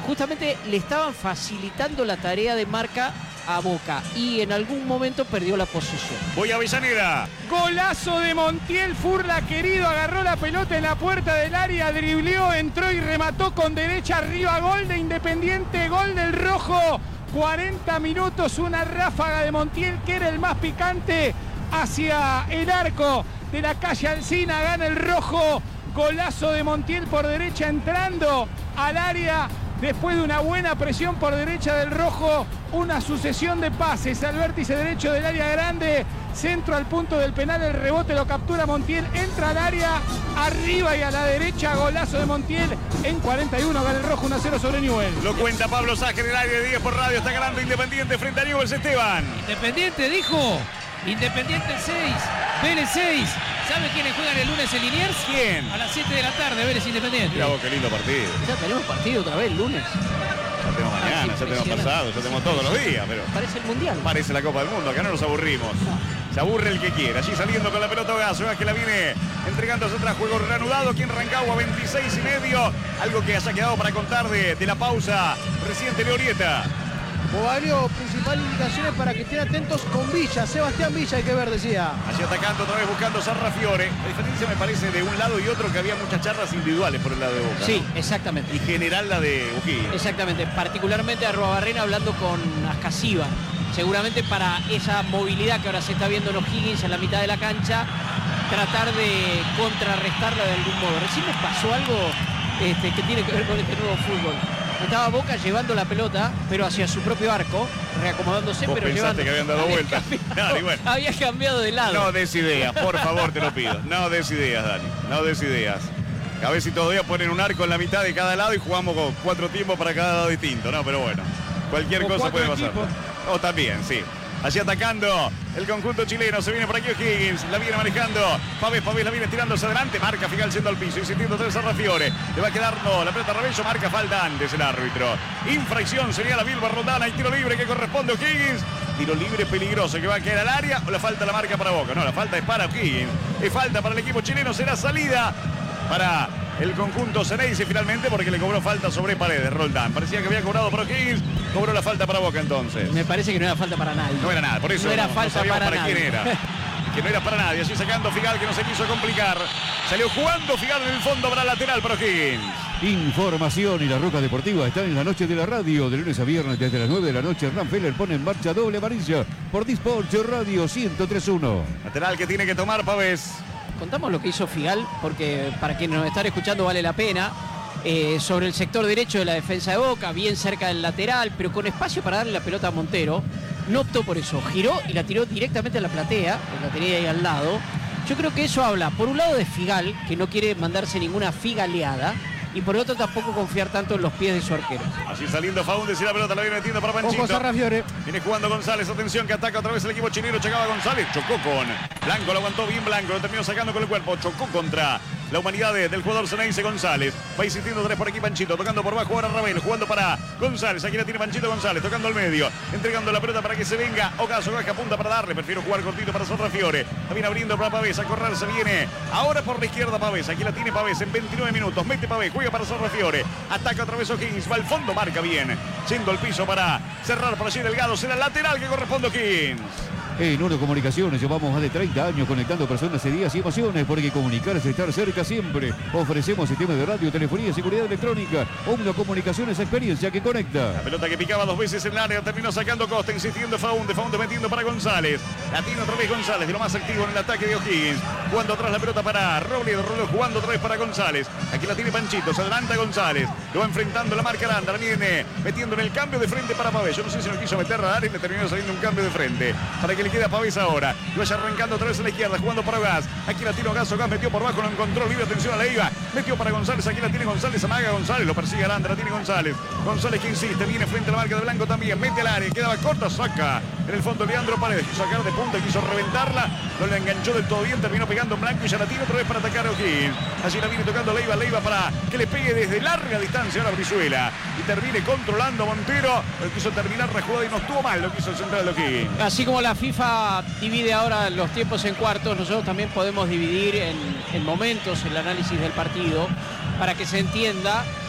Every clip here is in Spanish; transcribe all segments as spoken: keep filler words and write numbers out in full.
justamente le estaban facilitando la tarea de marca a Boca y en algún momento perdió la posesión. Voy a Avellaneda. Golazo de Montiel, Furla querido, agarró la pelota en la puerta del área, dribleó, entró y remató con derecha arriba, gol de Independiente, gol del rojo. cuarenta minutos, una ráfaga de Montiel que era el más picante hacia el arco de la calle Alsina, gana el rojo. Golazo de Montiel por derecha entrando al área. Después de una buena presión por derecha del rojo, una sucesión de pases al vértice derecho del área grande, centro al punto del penal, el rebote lo captura Montiel, entra al área, arriba y a la derecha, golazo de Montiel en cuarenta y uno, gana el rojo uno a cero sobre Newell's. Lo cuenta Pablo Sager en el aire de diez por radio, está ganando Independiente frente a Newell's. Esteban. Independiente dijo, Independiente seis, Vélez seis. ¿Sabe quiénes juegan el lunes en Liniers? ¿Quién? A las siete de la tarde, Vélez Independiente. Mirá vos, qué lindo partido. Ya tenemos partido otra vez el lunes. Ya tenemos mañana, ya tenemos pasado, ya tenemos todos los días, pero Parece el Mundial. parece la Copa del Mundo, acá no nos aburrimos. Se aburre el que quiera. Allí saliendo con la pelota Gaso, que la viene entregándose atrás, juego reanudado aquí en Rancagua, veintiséis y medio. Algo que haya quedado para contar de, de la pausa reciente de Orieta. Bovario, principal indicaciones para que estén atentos con Villa, Sebastián Villa hay que ver, decía. Allí atacando otra vez buscando Sarrafiore. La diferencia me parece de un lado y otro que había muchas charlas individuales por el lado de Boca. Sí, ¿no? exactamente. Y general la de O'Higgins. Exactamente, particularmente a Arruabarrena hablando con Ascasiba. Seguramente para esa movilidad que ahora se está viendo en O'Higgins en la mitad de la cancha, tratar de contrarrestarla de algún modo. Recién les pasó algo este, que tiene que ver con este nuevo fútbol. Estaba Boca llevando la pelota, pero hacia su propio arco, reacomodándose, Vos pero pensaste llevando. que habían dado había vueltas. Cambiado, Dale, bueno. había cambiado de lado. No des ideas, por favor, te lo pido. No des ideas, Dani. No des ideas. A ver si todavía ponen un arco en la mitad de cada lado y jugamos con cuatro tiempos para cada lado distinto. No, pero bueno. Cualquier O cosa puede cuatro pasar. equipos. O también, sí. Allí atacando el conjunto chileno. Se viene por aquí O'Higgins. La viene manejando Pavés. Pavés la viene tirándose adelante. Marca Figal siendo al piso. Insistiendo tres a Sarrafiore. Le va a quedar no. La pelota Rebello. Marca falta antes el árbitro. Infracción señala Bilba Rondana. Y tiro libre que corresponde a O'Higgins. Tiro libre peligroso que va a caer al área. O la falta la marca para Boca. No, la falta es para O'Higgins. Es falta para el equipo chileno. Será salida para el conjunto Ceneice finalmente porque le cobró falta sobre Paredes. Roldán. Parecía que había cobrado para O'Higgins. Cobró la falta para Boca entonces. Me parece que no era falta para nadie. No era nada, por eso no era no, no falta sabíamos para, para nadie. quién era. Que no era para nadie. Así sacando Figal que no se quiso complicar. Salió jugando Figal en el fondo para lateral para O'Higgins. Información y la Roca Deportiva está en la noche de la radio. De lunes a viernes desde las nueve de la noche. Hernán Feller pone en marcha doble amarilla por Disport Radio ciento tres punto uno. Lateral que tiene que tomar Pavés. Contamos lo que hizo Figal, porque para quienes nos están escuchando vale la pena. Eh, sobre el sector derecho de la defensa de Boca, bien cerca del lateral, pero con espacio para darle la pelota a Montero. No optó por eso, giró y la tiró directamente a la platea, que la tenía ahí al lado. Yo creo que eso habla, por un lado, de Figal, que no quiere mandarse ninguna figaleada, y por otro tampoco confiar tanto en los pies de su arquero. Así saliendo Faúndez y la pelota la viene metiendo para Panchito. Ojo Sarrafiore. Viene jugando González, atención que ataca otra vez el equipo chileno, chocaba González, chocó con Blanco, lo aguantó bien Blanco, lo terminó sacando con el cuerpo, chocó contra la humanidad de, del jugador Ceneice González. Va insistiendo tres por aquí Panchito, tocando por bajo ahora Rabel, jugando para González, aquí la tiene Panchito González, tocando al medio, entregando la pelota para que se venga Ocaso, que apunta para darle, prefiero jugar cortito para Sarrafiore, también abriendo para Pavés, a correr se viene ahora por la izquierda Pavés, aquí la tiene Pavés en veintinueve minutos, mete Pavés, juega para Sarrafiore, ataca otra vez O'Higgins, va al fondo, marca bien, siendo el piso para cerrar por allí Delgado, será el lateral que corresponde a O'Higgins. En Oro Comunicaciones llevamos más de treinta años conectando personas, ideas y emociones, porque comunicar es estar cerca siempre. Ofrecemos sistemas de radio, telefonía, seguridad electrónica. Omno Comunicaciones, experiencia que conecta. La pelota que picaba dos veces en el área, terminó sacando Costa, insistiendo Faúndez, Faúndez metiendo para González. La tiene otra vez González, de lo más activo en el ataque de O'Higgins. Jugando atrás la pelota para Robledo, Robledo jugando otra vez para González. Aquí la tiene Panchito, se adelanta González. Lo va enfrentando la marca Aranda, la viene metiendo en el cambio de frente para Pavés. Yo no sé si no quiso meter a dar y le terminó saliendo un cambio de frente. Para que le quede a Pavés ahora. Lo vaya arrancando otra vez a la izquierda, jugando para Gas. Aquí la tiro Gas, Gas metió por bajo, no encontró libre, atención a la Iba. Metió para González, aquí la tiene González, amaga González, lo persigue Aranda, la tiene González. González que insiste, viene frente a la marca de Blanco también, mete al área, quedaba corta, saca. En el fondo Leandro Paredes, quiso sacar de punta, quiso reventarla, no le enganchó del todo bien, terminó pegando en Blanco y ya la tiene otra vez para atacar a O'Higgins. Allí la viene tocando Leiva, Leiva para que le pegue desde larga distancia ahora Brizuela. Y termine controlando a Montero, pero quiso terminar la jugada y no estuvo mal lo que hizo el central de O'Higgins. Así como la FIFA divide ahora los tiempos en cuartos, nosotros también podemos dividir en, en momentos el análisis del partido para que se entienda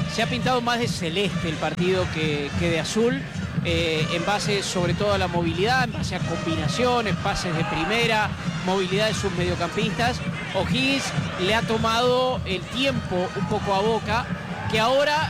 se ha pintado más de celeste el partido que, que de azul, eh, en base sobre todo a la movilidad, en base a combinaciones, pases de primera, movilidad de sus mediocampistas. O'Higgins le ha tomado el tiempo un poco a Boca, que ahora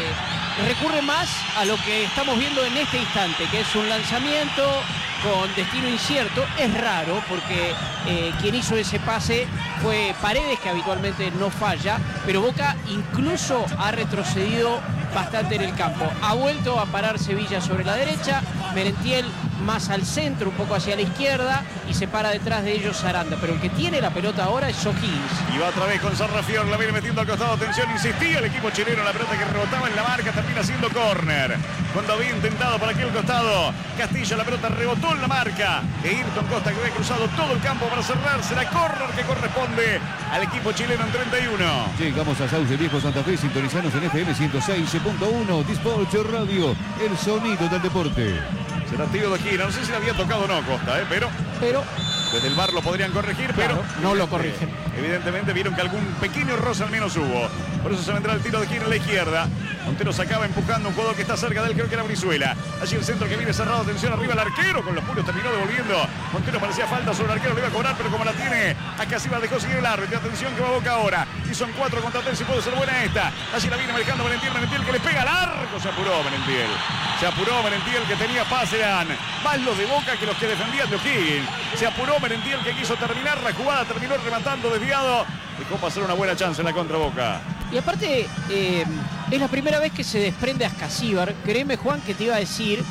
eh, recurre más a lo que estamos viendo en este instante, que es un lanzamiento con destino incierto. Es raro porque eh, quien hizo ese pase fue Paredes, que habitualmente no falla, pero Boca incluso ha retrocedido bastante en el campo. Ha vuelto a parar Sevilla sobre la derecha, Merentiel más al centro, un poco hacia la izquierda, y se para detrás de ellos Aranda, pero el que tiene la pelota ahora es O'Higgins. Y va otra vez con Sarrafior, la viene metiendo al costado, atención, insistía el equipo chileno, la pelota que rebotaba en la marca, termina siendo córner. Cuando había intentado por aquel costado Castillo, la pelota rebotó en la marca de Ayrton Costa, que había cruzado todo el campo para cerrarse, la córner que corresponde al equipo chileno en treinta y uno. Llegamos a Sauce Viejo, Santa Fe, sintonizanos en F M ciento seis punto uno, Disport Radio, el sonido del deporte. Será tiro de esquina, no sé si le había tocado o no Costa, ¿eh? pero, pero desde el V A R lo podrían corregir, claro, pero no lo corrigen. Evidentemente vieron que algún pequeño roce al menos hubo. Por eso se vendrá el tiro de esquina en la izquierda. Montero se acaba empujando un jugador que está cerca de él, creo que era Brizuela. Allí el centro que viene cerrado, atención arriba el arquero, con los puros terminó devolviendo. Montero parecía falta sobre el arquero, lo iba a cobrar, pero como la tiene, acá sí va, dejó seguir el árbitro. Atención que va Boca ahora. Y son cuatro contra tres, si puede ser buena esta. Allí la viene manejando Merentiel, Merentiel que le pega largo. Se apuró Merentiel. Se apuró Merentiel, que tenía pase, eran más los de Boca que los que defendían de O'Higgins. Se apuró Merentiel, que quiso terminar la jugada, terminó rematando desviado. Dejó pasar una buena chance en la contra Boca. Y aparte, eh, es la primera vez que se desprende Ascasíbar. Créeme, Juan, que te iba a decir,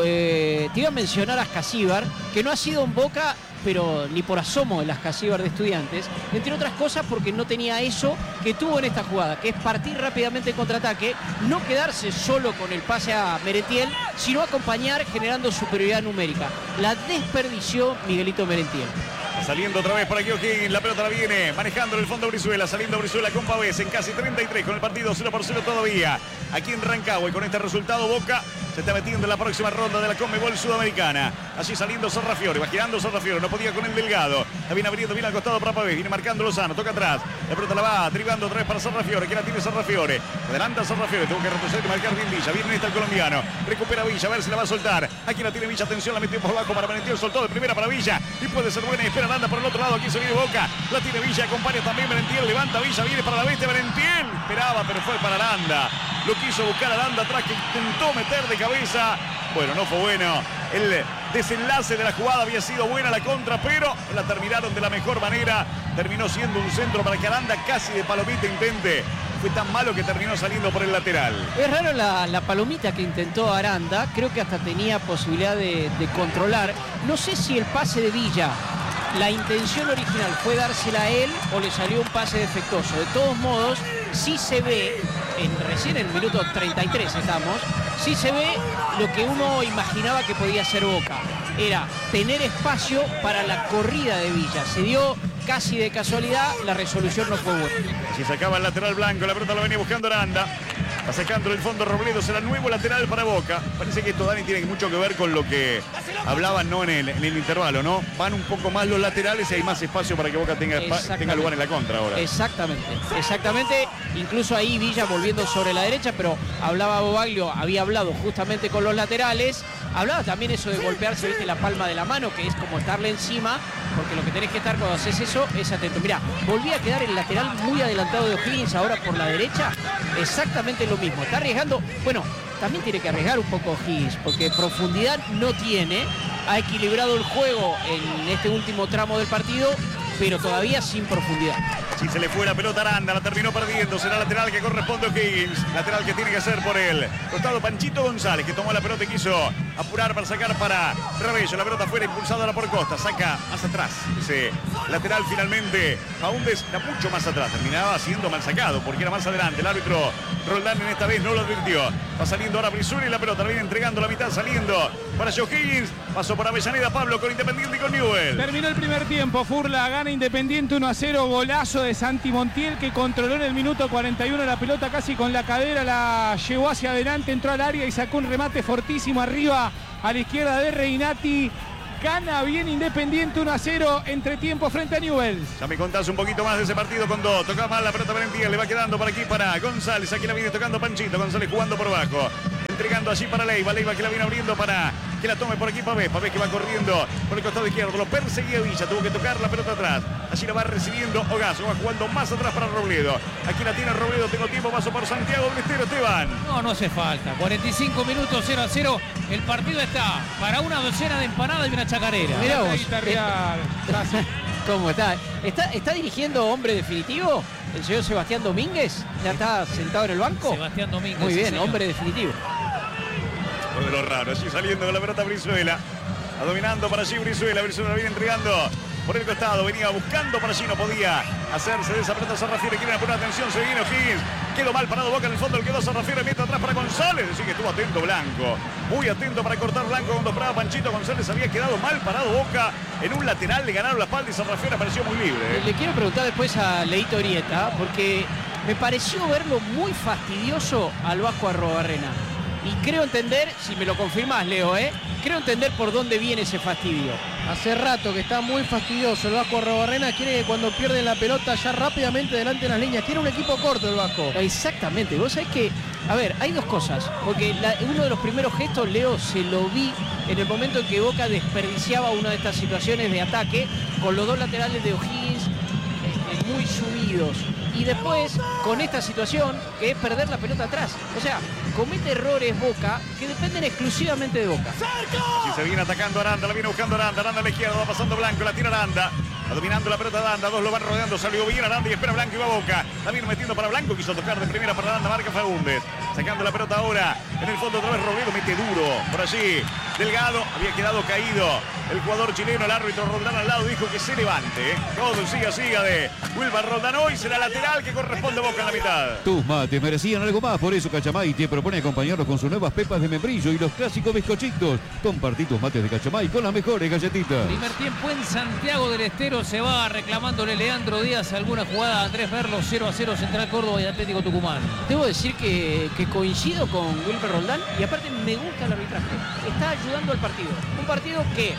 eh, te iba a mencionar a Ascasíbar, que no ha sido en Boca, pero ni por asomo el Ascasíbar de Estudiantes, entre otras cosas porque no tenía eso que tuvo en esta jugada, que es partir rápidamente en contraataque, no quedarse solo con el pase a Merentiel, sino acompañar generando superioridad numérica. La desperdició Miguelito Merentiel. Saliendo otra vez por aquí O'Higgins, la pelota la viene manejando en el fondo Brizuela, saliendo Brizuela con Pavés en casi treinta y tres, con el partido cero por cero todavía aquí en Rancagua, y con este resultado Boca se está metiendo en la próxima ronda de la Conmebol Sudamericana. Allí saliendo Sarrafiore, va girando Sarrafiore, no podía con el Delgado, la viene abriendo, viene al costado para Pavés, viene marcando Lozano, toca atrás, la pelota la va dribando otra vez para Sarrafiore, que la tiene Sarrafiore, adelanta Sarrafiore, tuvo que retroceder y marcar bien Villa, viene esta el colombiano, recupera Villa, a ver si la va a soltar, aquí la tiene Villa, atención, la metió por abajo para Merentiel, soltó de primera para Villa, y puede ser buena, y espera Aranda por el otro lado, aquí se viene Boca, la tiene Villa, acompaña también Merentiel, levanta Villa, viene para la bestia Merentiel, esperaba pero fue para Aranda, lo quiso buscar Aranda atrás, que intentó meter de cabeza, bueno, no fue bueno, el desenlace de la jugada había sido buena la contra, pero la terminaron de la mejor manera, terminó siendo un centro para que Aranda casi de palomita intente, fue tan malo que terminó saliendo por el lateral. Es raro la, la palomita que intentó Aranda, creo que hasta tenía posibilidad de, de controlar, no sé si el pase de Villa, la intención original fue dársela a él o le salió un pase defectuoso. De todos modos, sí se ve, en, recién en el minuto treinta y tres estamos, sí se ve lo que uno imaginaba que podía ser Boca. Era tener espacio para la corrida de Villa. Se dio casi de casualidad, la resolución no fue buena. Si sacaba el lateral blanco, la pelota la venía buscando Aranda. Va sacando el fondo Robledo, será nuevo lateral para Boca. Parece que esto, Dani, tiene mucho que ver con lo que hablaban, ¿no? en, el, en el intervalo, ¿no? Van un poco más los laterales y hay más espacio para que Boca tenga, tenga lugar en la contra ahora. Exactamente, exactamente. Incluso ahí Villa volviendo sobre la derecha, pero hablaba Bobaglio, había hablado justamente con los laterales. Hablaba también eso de golpearse, viste, la palma de la mano, que es como estarle encima, porque lo que tenés que estar cuando haces eso es atento. Mirá, volví a quedar el lateral muy adelantado de O'Higgins ahora por la derecha, exactamente lo mismo. Está arriesgando, bueno, también tiene que arriesgar un poco O'Higgins, porque profundidad no tiene, ha equilibrado el juego en este último tramo del partido, pero todavía sin profundidad. Si se le fue la pelota a Aranda, la terminó perdiendo, será lateral que corresponde a O'Higgins, lateral que tiene que hacer por él. Costado Panchito González, que tomó la pelota y quiso apurar para sacar para Rebello, la pelota fuera impulsada por Costa, saca más atrás, ese lateral finalmente, Faúndez da mucho más atrás, terminaba siendo mal sacado, porque era más adelante, el árbitro Roldán en esta vez no lo advirtió, va saliendo ahora Brizuela y la pelota la viene entregando la mitad, saliendo para O'Higgins, pasó por Avellaneda Pablo con Independiente y con Newell. Terminó el primer tiempo, Furla gana Independiente uno a cero, golazo de Santi Montiel, que controló en el minuto cuarenta y uno la pelota casi con la cadera, la llevó hacia adelante, entró al área y sacó un remate fortísimo arriba a la izquierda de Reinati. Gana bien Independiente uno a cero entre tiempo frente a Newell's. Ya me contás un poquito más de ese partido cuando tocaba mal la pelota Valentía. Le va quedando por aquí para González. Aquí la viene tocando Panchito. González jugando por abajo. Entregando allí para Leiva. Leiva que la viene abriendo para que la tome por aquí Pavés. Pavés que va corriendo por el costado izquierdo. Lo perseguía Villa. Tuvo que tocar la pelota atrás. Allí la va recibiendo Ogazo. Va jugando más atrás para Robledo. Aquí la tiene Robledo. Tengo tiempo. Paso por Santiago del Estero. Esteban. No, no hace falta. cuarenta y cinco minutos, cero a cero. El partido está para una docena de empanadas y una chacarera. Mirá vos. ¿Cómo está? está? ¿Está dirigiendo hombre definitivo el señor Sebastián Domínguez? ¿Ya está sentado en el banco? Sebastián Domínguez. Muy bien, sí, hombre definitivo. Por de lo raro, allí saliendo con la pelota Brizuela. Va dominando para allí Brizuela. Brizuela viene entregando por el costado. Venía buscando para allí. No podía hacerse de esa pelota. Sarrafiere quiere poner atención. Se viene O'Higgins. Quedó mal parado Boca en el fondo. El quedó Sarrafiere. Mete atrás para González. Así que estuvo atento Blanco. Muy atento para cortar Blanco cuando esperaba Panchito. González había quedado mal parado Boca en un lateral. Le ganaron la espalda y Sarrafiere apareció muy libre. Le quiero preguntar después a Leito Orieta, porque me pareció verlo muy fastidioso al Vasco Arrobarrena. Y creo entender, si me lo confirmás, Leo, ¿eh? Creo entender por dónde viene ese fastidio. Hace rato que está muy fastidioso el Vasco Arrobarrena. Quiere que cuando pierden la pelota ya rápidamente delante de las líneas. Tiene un equipo corto el Vasco. Exactamente. Vos sabés que, a ver, hay dos cosas. Porque la, uno de los primeros gestos, Leo, se lo vi en el momento en que Boca desperdiciaba una de estas situaciones de ataque con los dos laterales de O'Higgins eh, muy subidos. Y después, con esta situación, que es perder la pelota atrás. O sea, comete errores Boca que dependen exclusivamente de Boca. Si se viene atacando Aranda, la viene buscando Aranda. Aranda a la izquierda, va pasando Blanco, la tira Aranda. Va dominando la pelota de Aranda, dos lo van rodeando, salió bien Aranda y espera Blanco y va a Boca. La viene metiendo para Blanco, quiso tocar de primera para Aranda, marca Faúndez. Sacando la pelota ahora, en el fondo otra vez Robledo, mete duro. Por allí, Delgado, había quedado caído el jugador chileno, el árbitro Roldán al lado dijo que se levante. ¿eh? Todo siga, siga de Wilmar Roldán. Hoy será lateral que corresponde a Boca en la mitad. Tus mates merecían algo más, por eso Cachamay te propone acompañarlos con sus nuevas pepas de membrillo y los clásicos bizcochitos. Compartí tus mates de Cachamay con las mejores galletitas. Primer tiempo en Santiago del Estero, se va reclamándole Leandro Díaz alguna jugada a Andrés Merlo. Cero a cero Central Córdoba y Atlético Tucumán. Debo decir que, que coincido con Wilmer Roldán y aparte me gusta el arbitraje. Está ayudando al partido. Un partido que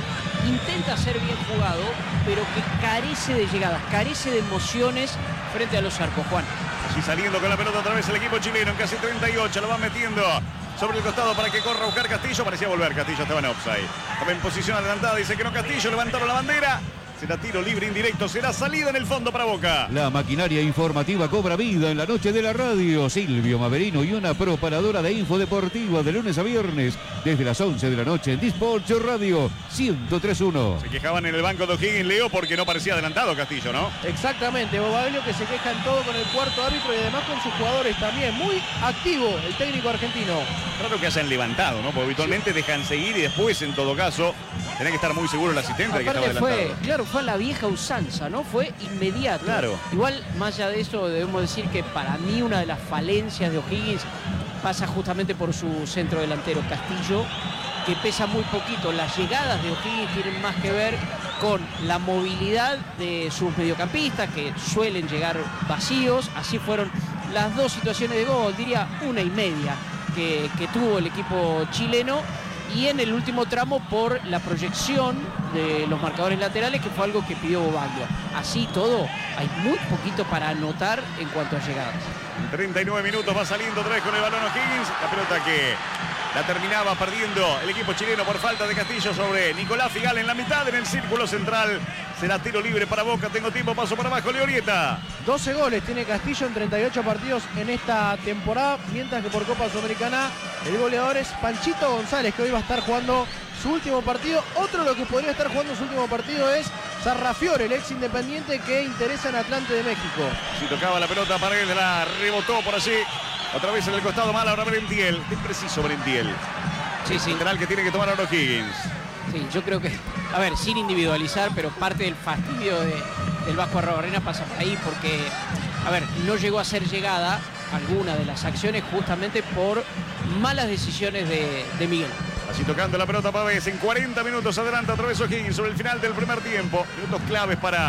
intenta ser bien jugado, pero que carece de llegadas, carece de emociones frente a los arcos, Juan. Así saliendo con la pelota otra vez el equipo chileno en casi treinta y ocho, lo van metiendo sobre el costado para que corra a buscar Castillo. Parecía volver Castillo, estaba en offside. Estaba en posición adelantada, dice que no Castillo, levantaron la bandera. Será tiro libre indirecto, será salida en el fondo para Boca. La maquinaria informativa cobra vida en la noche de la radio. Silvio Maverino y una proparadora de info deportiva de lunes a viernes desde las once de la noche en Disporcho Radio ciento tres punto uno. Se quejaban en el banco de O'Higgins, Leo, porque no parecía adelantado Castillo, ¿no? Exactamente, Bobaglio que se queja en todo con el cuarto árbitro y además con sus jugadores también. Muy activo el técnico argentino. Raro que hayan levantado, ¿no? Porque habitualmente sí dejan seguir y después, en todo caso, tenía que estar muy seguro el asistente de que estaba adelantado. Fue, claro, fue a la vieja usanza, ¿no? Fue inmediato. Claro. Igual, más allá de eso, debemos decir que para mí una de las falencias de O'Higgins pasa justamente por su centro delantero Castillo, que pesa muy poquito. Las llegadas de O'Higgins tienen más que ver con la movilidad de sus mediocampistas, que suelen llegar vacíos. Así fueron las dos situaciones de gol, diría una y media, que, que tuvo el equipo chileno. Y en el último tramo por la proyección de los marcadores laterales, que fue algo que pidió Bobaglio. Así todo, hay muy poquito para anotar en cuanto a llegadas. En treinta y nueve minutos va saliendo otra vez con el balón O'Higgins. La pelota que la terminaba perdiendo el equipo chileno por falta de Castillo sobre Nicolás Figal en la mitad, en el círculo central. Será tiro libre para Boca. Tengo tiempo, paso para abajo, Leorieta. doce goles tiene Castillo en treinta y ocho partidos en esta temporada, mientras que por Copa Sudamericana el goleador es Panchito González, que hoy va a estar jugando su último partido. Otro de los que podría estar jugando su último partido es Sarrafiore, el ex Independiente que interesa en Atlante de México. Si tocaba la pelota para él, la rebotó por allí. Otra vez en el costado mal, ahora Brentiel. Es preciso Brentiel. Sí, sí. Lateral que tiene que tomar ahora O'Higgins. Sí, yo creo que, a ver, sin individualizar, pero parte del fastidio de, del Vasco Arrobarrena pasa por ahí porque, a ver, no llegó a ser llegada alguna de las acciones justamente por malas decisiones de, de Miguel. Así tocando la pelota Pavés en cuarenta minutos, adelanta otra vez O'Higgins sobre el final del primer tiempo. Minutos claves para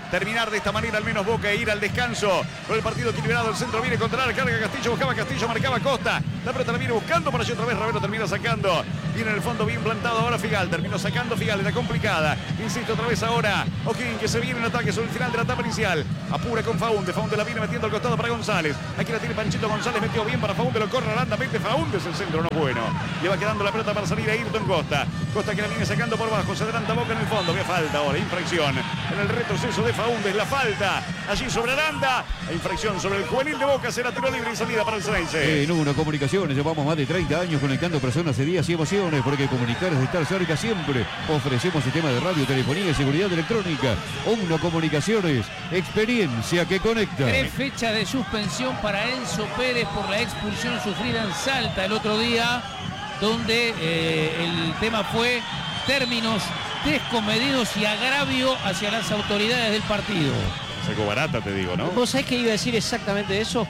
terminar de esta manera al menos Boca e ir al descanso con el partido equilibrado. El centro viene contra la carga Castillo, buscaba Castillo, marcaba Costa. La pelota la viene buscando para allí otra vez. Ravero termina sacando. Viene en el fondo bien plantado ahora Figal. Terminó sacando Figal, era complicada. Insisto otra vez ahora. O'Higgins que se viene en ataque sobre el final de la etapa inicial. Apura con Faúndez. Faúndez la viene metiendo al costado para González. Aquí la tiene Panchito González. Metió bien para Faúndez. Lo corre Aranda. Mete Faúndez. El centro no es bueno. Le va quedando la pelota para salir a Ayrton Costa. Costa que la viene sacando por bajo. Se adelanta Boca en el fondo. Había falta ahora. Infracción en el retroceso de Faúndez. La falta allí sobre Aranda. La infracción sobre el juvenil de Boca. Será tiro libre y salida para el Ceneice. En Uno Comunicaciones llevamos más de treinta años conectando personas de días y emociones, porque comunicar es estar cerca siempre. Ofrecemos sistema de radio, telefonía y seguridad electrónica. Uno Comunicaciones, experiencia que conecta. Tres fechas de suspensión para Enzo Pérez por la expulsión sufrida en Salta el otro día, donde eh, el tema fue términos descomedidos y agravio hacia las autoridades del partido. Sacó barata, te digo, ¿no? ¿Vos sabés que iba a decir exactamente eso?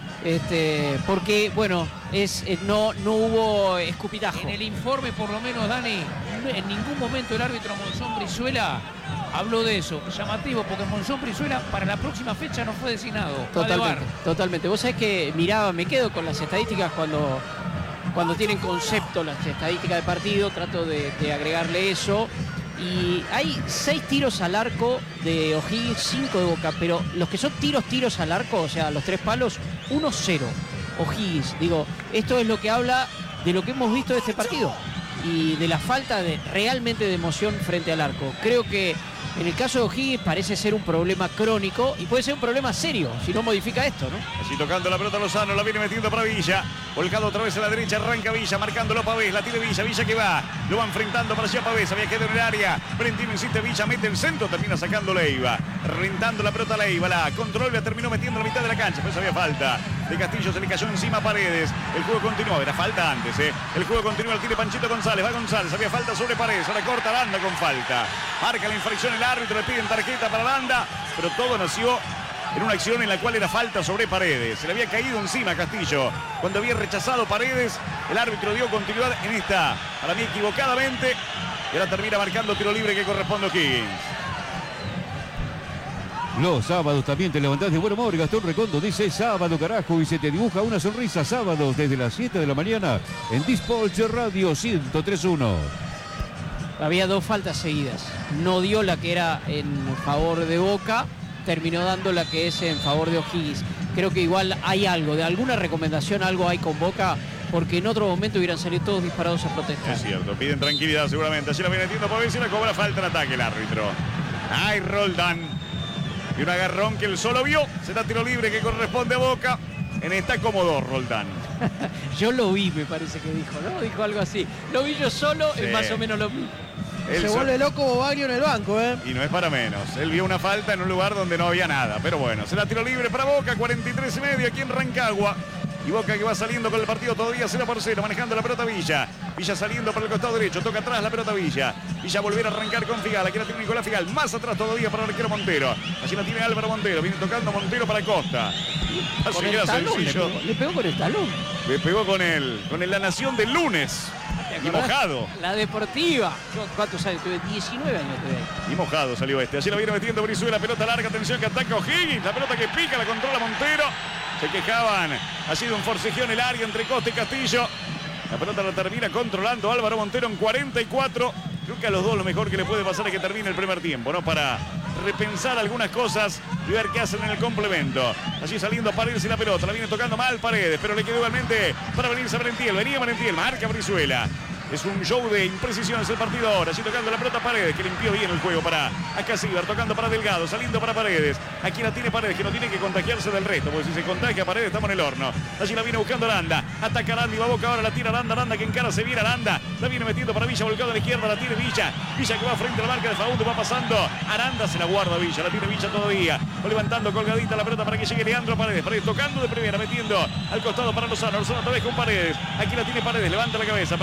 Este, porque, bueno, es, eh, no, no hubo escupitajo. En el informe, por lo menos, Dani, en ningún momento el árbitro Monzón Brizuela habló de eso. Llamativo, porque Monzón Brizuela para la próxima fecha no fue designado. Totalmente, totalmente. Vos sabés que miraba, me quedo con las estadísticas cuando, cuando tienen concepto las estadísticas de partido, trato de, de agregarle eso. Y hay seis tiros al arco de O'Higgins, cinco de Boca, pero los que son tiros, tiros al arco, o sea, los tres palos, uno cero. O'Higgins, digo, esto es lo que habla de lo que hemos visto de este partido y de la falta de realmente de emoción frente al arco. Creo que en el caso de O'Higgins parece ser un problema crónico y puede ser un problema serio si no modifica esto, ¿no? Así tocando la pelota Lozano, la viene metiendo para Villa. Volcado otra vez a la derecha, arranca Villa, marcándolo Pavés, la tiene Villa, Villa que va. Lo va enfrentando para allá Pavés, había quedado en el área. Brentino insiste, Villa mete el centro, termina sacando Leiva. Rentando la pelota a Leiva, la control, la terminó metiendo en la mitad de la cancha, pues había falta. De Castillo se le cayó encima a Paredes. El juego continuó, era falta antes, ¿eh? El juego continúa, el tiro Panchito González, va González, había falta sobre Paredes, ahora corta Aranda con falta. Marca la infracción el árbitro, le piden tarjeta para Aranda, pero todo nació en una acción en la cual era falta sobre Paredes. Se le había caído encima a Castillo cuando había rechazado Paredes. El árbitro dio continuidad en esta, para mí equivocadamente, y ahora termina marcando tiro libre que corresponde a O'Higgins. Los sábados también te levantás de buen humor. Gastón Recondo dice sábado, carajo, y se te dibuja una sonrisa. Sábados desde las siete de la mañana en Dispolche Radio ciento tres punto uno. Había dos faltas seguidas. No dio la que era en favor de Boca, terminó dando la que es en favor de O'Higgins. Creo que igual hay algo, de alguna recomendación, algo hay con Boca, porque en otro momento hubieran salido todos disparados a protestar. Es cierto, piden tranquilidad seguramente. Allí la viene metiendo por ver si la cobra falta en ataque el árbitro. Ay, Roldán. Y un agarrón que él solo vio. Será tiro libre que corresponde a Boca. En esta cómodo Roldán. Yo lo vi, me parece que dijo, ¿no? Dijo algo así. Lo vi yo solo, Sí. es más o menos lo mismo. Él Se so- vuelve loco Bobaglio en el banco, ¿eh? Y no es para menos. Él vio una falta en un lugar donde no había nada. Pero bueno, será tiro libre para Boca. cuarenta y tres y medio aquí en Rancagua. Y Boca que va saliendo con el partido todavía cero por cero. Manejando la pelota Villa. Villa saliendo por el costado derecho. Toca atrás la pelota Villa. Villa volver a arrancar con Figal. Aquí la tiene Nicolás Figal. Más atrás todavía para el arquero Montero. Allí la tiene Álvaro Montero. Viene tocando Montero para Costa. Así Con era el talón, le sencillo. pegó, le pegó con el talón. Le pegó con el, con el La Nación del lunes. ¿Te Y acordás? mojado. La deportiva. Yo, ¿cuántos años tuve? diecinueve años tuve. Y mojado salió este. Allí la viene metiendo Brizuela. Pelota larga. Atención que ataca O'Higgins. La pelota que pica. La controla Montero. Se quejaban. Ha sido un forcejeo en el área entre Costa y Castillo. La pelota la termina controlando Álvaro Montero en cuarenta y cuatro. Creo que a los dos lo mejor que le puede pasar es que termine el primer tiempo, ¿no? Para repensar algunas cosas y ver qué hacen en el complemento. Allí saliendo Paredes y la pelota. La viene tocando mal Paredes, pero le quedó igualmente para venirse a Merentiel. Venía Merentiel, marca Brizuela. Es un show de imprecisiones el partido ahora. Allí tocando la pelota Paredes, que limpió bien el juego para Acasíbar. Tocando para Delgado, saliendo para Paredes. Aquí la tiene Paredes, que no tiene que contagiarse del resto, porque si se contagia Paredes estamos en el horno. Allí la viene buscando Aranda. Ataca Aranda y va a Boca ahora. La tira Aranda, Aranda que encara, se viene Aranda. La viene metiendo para Villa, volcado a la izquierda. La tiene Villa. Villa que va frente a la marca de Faúndo. Va pasando. Aranda se la guarda Villa. La tiene Villa todavía. Va levantando colgadita la pelota para que llegue Leandro Paredes. Paredes tocando de primera, metiendo al costado para Lozano. Lozano otra vez con Paredes. Aquí la tiene Paredes. Levanta la cabeza para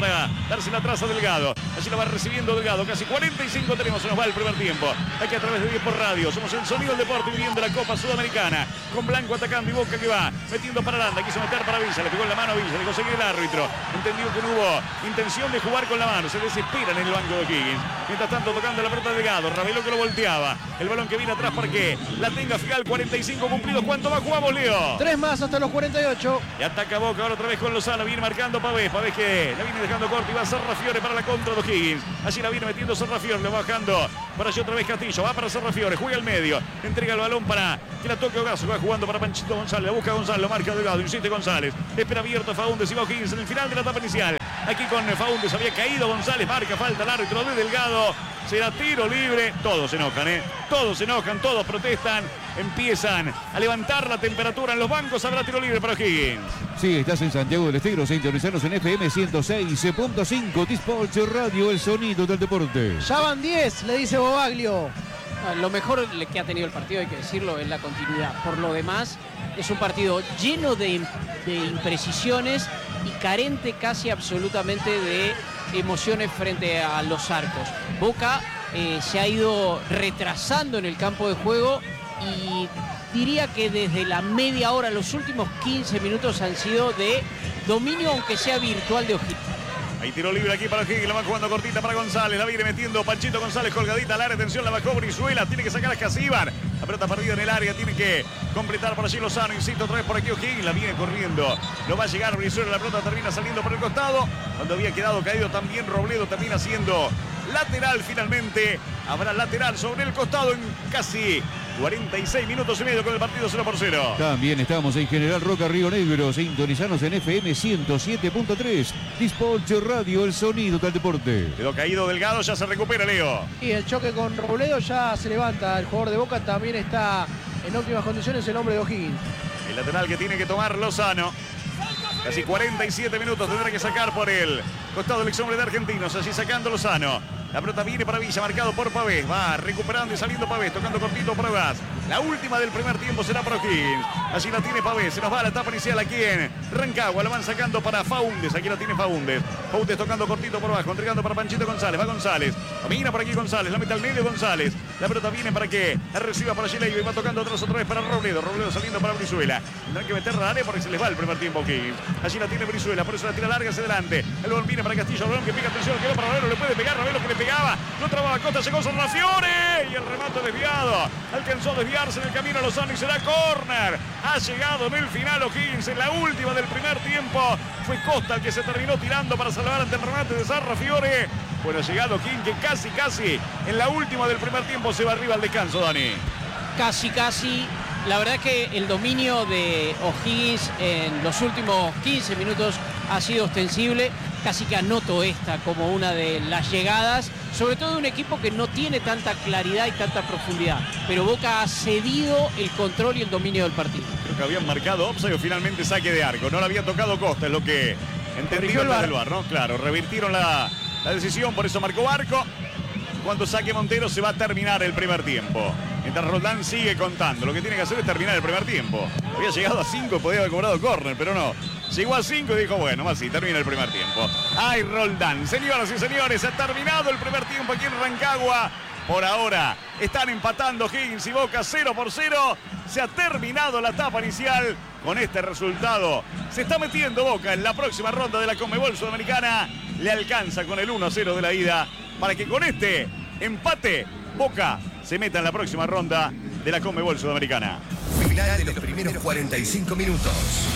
darse la traza Delgado. Allí la va recibiendo Delgado. Casi cuarenta y cinco tenemos, se nos va el primer tiempo. Aquí a través de diez por radio. Somos el sonido del deporte viviendo la Copa Sudamericana. Con Blanco atacando y Boca que va metiendo para Aranda. Quiso meter para Villa. Le pegó en la mano a Villa. Le consiguió el árbitro. Entendió que no hubo intención de jugar con la mano. Se desesperan en el banco de O'Higgins. Mientras tanto tocando la pelota Delgado. Raveló que lo volteaba. El balón que viene atrás para que la tenga Figal. cuarenta y cinco cumplidos. ¿Cuánto más jugamos, Leo? Tres más hasta los cuarenta y ocho. Y ataca Boca ahora otra vez con Lozano. Viene marcando Pavés. Pavés que la viene dejando corta y va a Serrafiore para la contra de O'Higgins. Allí la viene metiendo Serrafiore. Le va bajando para allí otra vez Castillo. Va para Serrafiore. Juega al medio. Entrega el balón para que la toque Ogazo. Va jugando para Panchito González. La busca González. Lo marca Delgado. Insiste González. Espera abierto Faúndez y va O'Higgins en el final de la etapa inicial. Aquí con Faúndez había caído González. Marca falta el árbitro de Delgado. Será tiro libre. Todos se enojan, ¿eh? Todos se enojan. Todos protestan. Empiezan a levantar la temperatura en los bancos. Habrá tiro libre para O'Higgins. Sí, estás en Santiago del Estero, sintonizanos en F M ciento seis punto cinco, Dispatch Radio, el sonido del deporte. Ya van diez, le dice Bobaglio. Lo mejor que ha tenido el partido, hay que decirlo, es la continuidad. Por lo demás, es un partido lleno de, de imprecisiones y carente casi absolutamente de emociones frente a los arcos. Boca eh, se ha ido retrasando en el campo de juego y diría que desde la media hora, los últimos quince minutos han sido de dominio, aunque sea virtual, de O'Higgins. Hay tiro libre aquí para O'Higgins, la va jugando cortita para González, la viene metiendo Panchito González colgadita al área, atención, la bajó Brizuela, tiene que sacar a Casíbar, la pelota perdida en el área, tiene que completar por allí Lozano, insisto, otra vez por aquí O'Higgins, la viene corriendo, no va a llegar Brizuela, la pelota termina saliendo por el costado, cuando había quedado caído también Robledo, termina siendo lateral finalmente, habrá lateral sobre el costado en casi cuarenta y seis minutos y medio con el partido cero por cero. También estamos en General Roca, Río Negro. Sintonizanos en F M ciento siete punto tres. Dispatch Radio, el sonido del deporte. Quedó caído Delgado, ya se recupera, Leo. Y el choque con Robledo ya se levanta. El jugador de Boca también está en óptimas condiciones, el hombre de O'Higgins. El lateral que tiene que tomar Lozano. Casi cuarenta y siete minutos tendrá que sacar por el costado del ex hombre de Argentinos. Allí sacando Lozano. La pelota viene para Villa, marcado por Pavés. Va recuperando y saliendo Pavés, tocando cortito para Gas. La última del primer tiempo será para O'Higgins. Allí la tiene Pavés. Se nos va a la etapa inicial aquí en Rancagua. La van sacando para Faúndez. Aquí la tiene Faúndez. Faúndez tocando cortito por abajo. Entregando para Panchito González. Va González. Camina por aquí González. La mete al medio González. La pelota viene para que la reciba para Gileiva. Y va tocando atrás otra vez para Robledo. Robledo saliendo para Brizuela. Tendrán que meterla al área porque se les va el primer tiempo O'Higgins. Allí la tiene Brizuela. Por eso la tira larga hacia adelante. El balón viene para Castillo. El balón que pica atención. Quedó para Ravelo. Le puede pegar. Ravelo que le pegaba. No trababa Costa. Llegó Serrafiore. Y el remate desviado. Alcanzó a desviarse en el camino a Lozano y será córner. Ha llegado en el final O'Higgins. En la última del primer tiempo. Fue Costa el que se terminó tirando para salvar ante el remate de Serrafiore. Bueno, ha llegado O'Higgins que casi, casi en la última del primer tiempo se va arriba al descanso, Dani. Casi, casi. La verdad es que el dominio de O'Higgins en los últimos quince minutos ha sido ostensible. Casi que anoto esta como una de las llegadas, sobre todo de un equipo que no tiene tanta claridad y tanta profundidad. Pero Boca ha cedido el control y el dominio del partido. Creo que habían marcado offside o finalmente saque de arco. No le había tocado Costa, es lo que entendió el del VAR, ¿no? Claro, revirtieron la, la decisión, por eso marcó Arco. Cuando saque Montero se va a terminar el primer tiempo. Mientras Roldán sigue contando. Lo que tiene que hacer es terminar el primer tiempo. Había llegado a cinco y podía haber cobrado córner, pero no. Llegó a cinco y dijo, bueno, más sí, termina el primer tiempo. ¡Ay, Roldán! Señoras y señores, ha terminado el primer tiempo aquí en Rancagua. Por ahora están empatando O'Higgins y Boca cero por cero. Se ha terminado la etapa inicial con este resultado. Se está metiendo Boca en la próxima ronda de la Conmebol Sudamericana. Le alcanza con el uno a cero de la ida para que con este empate Boca se meta en la próxima ronda de la Conmebol Sudamericana. Final de los primeros cuarenta y cinco minutos.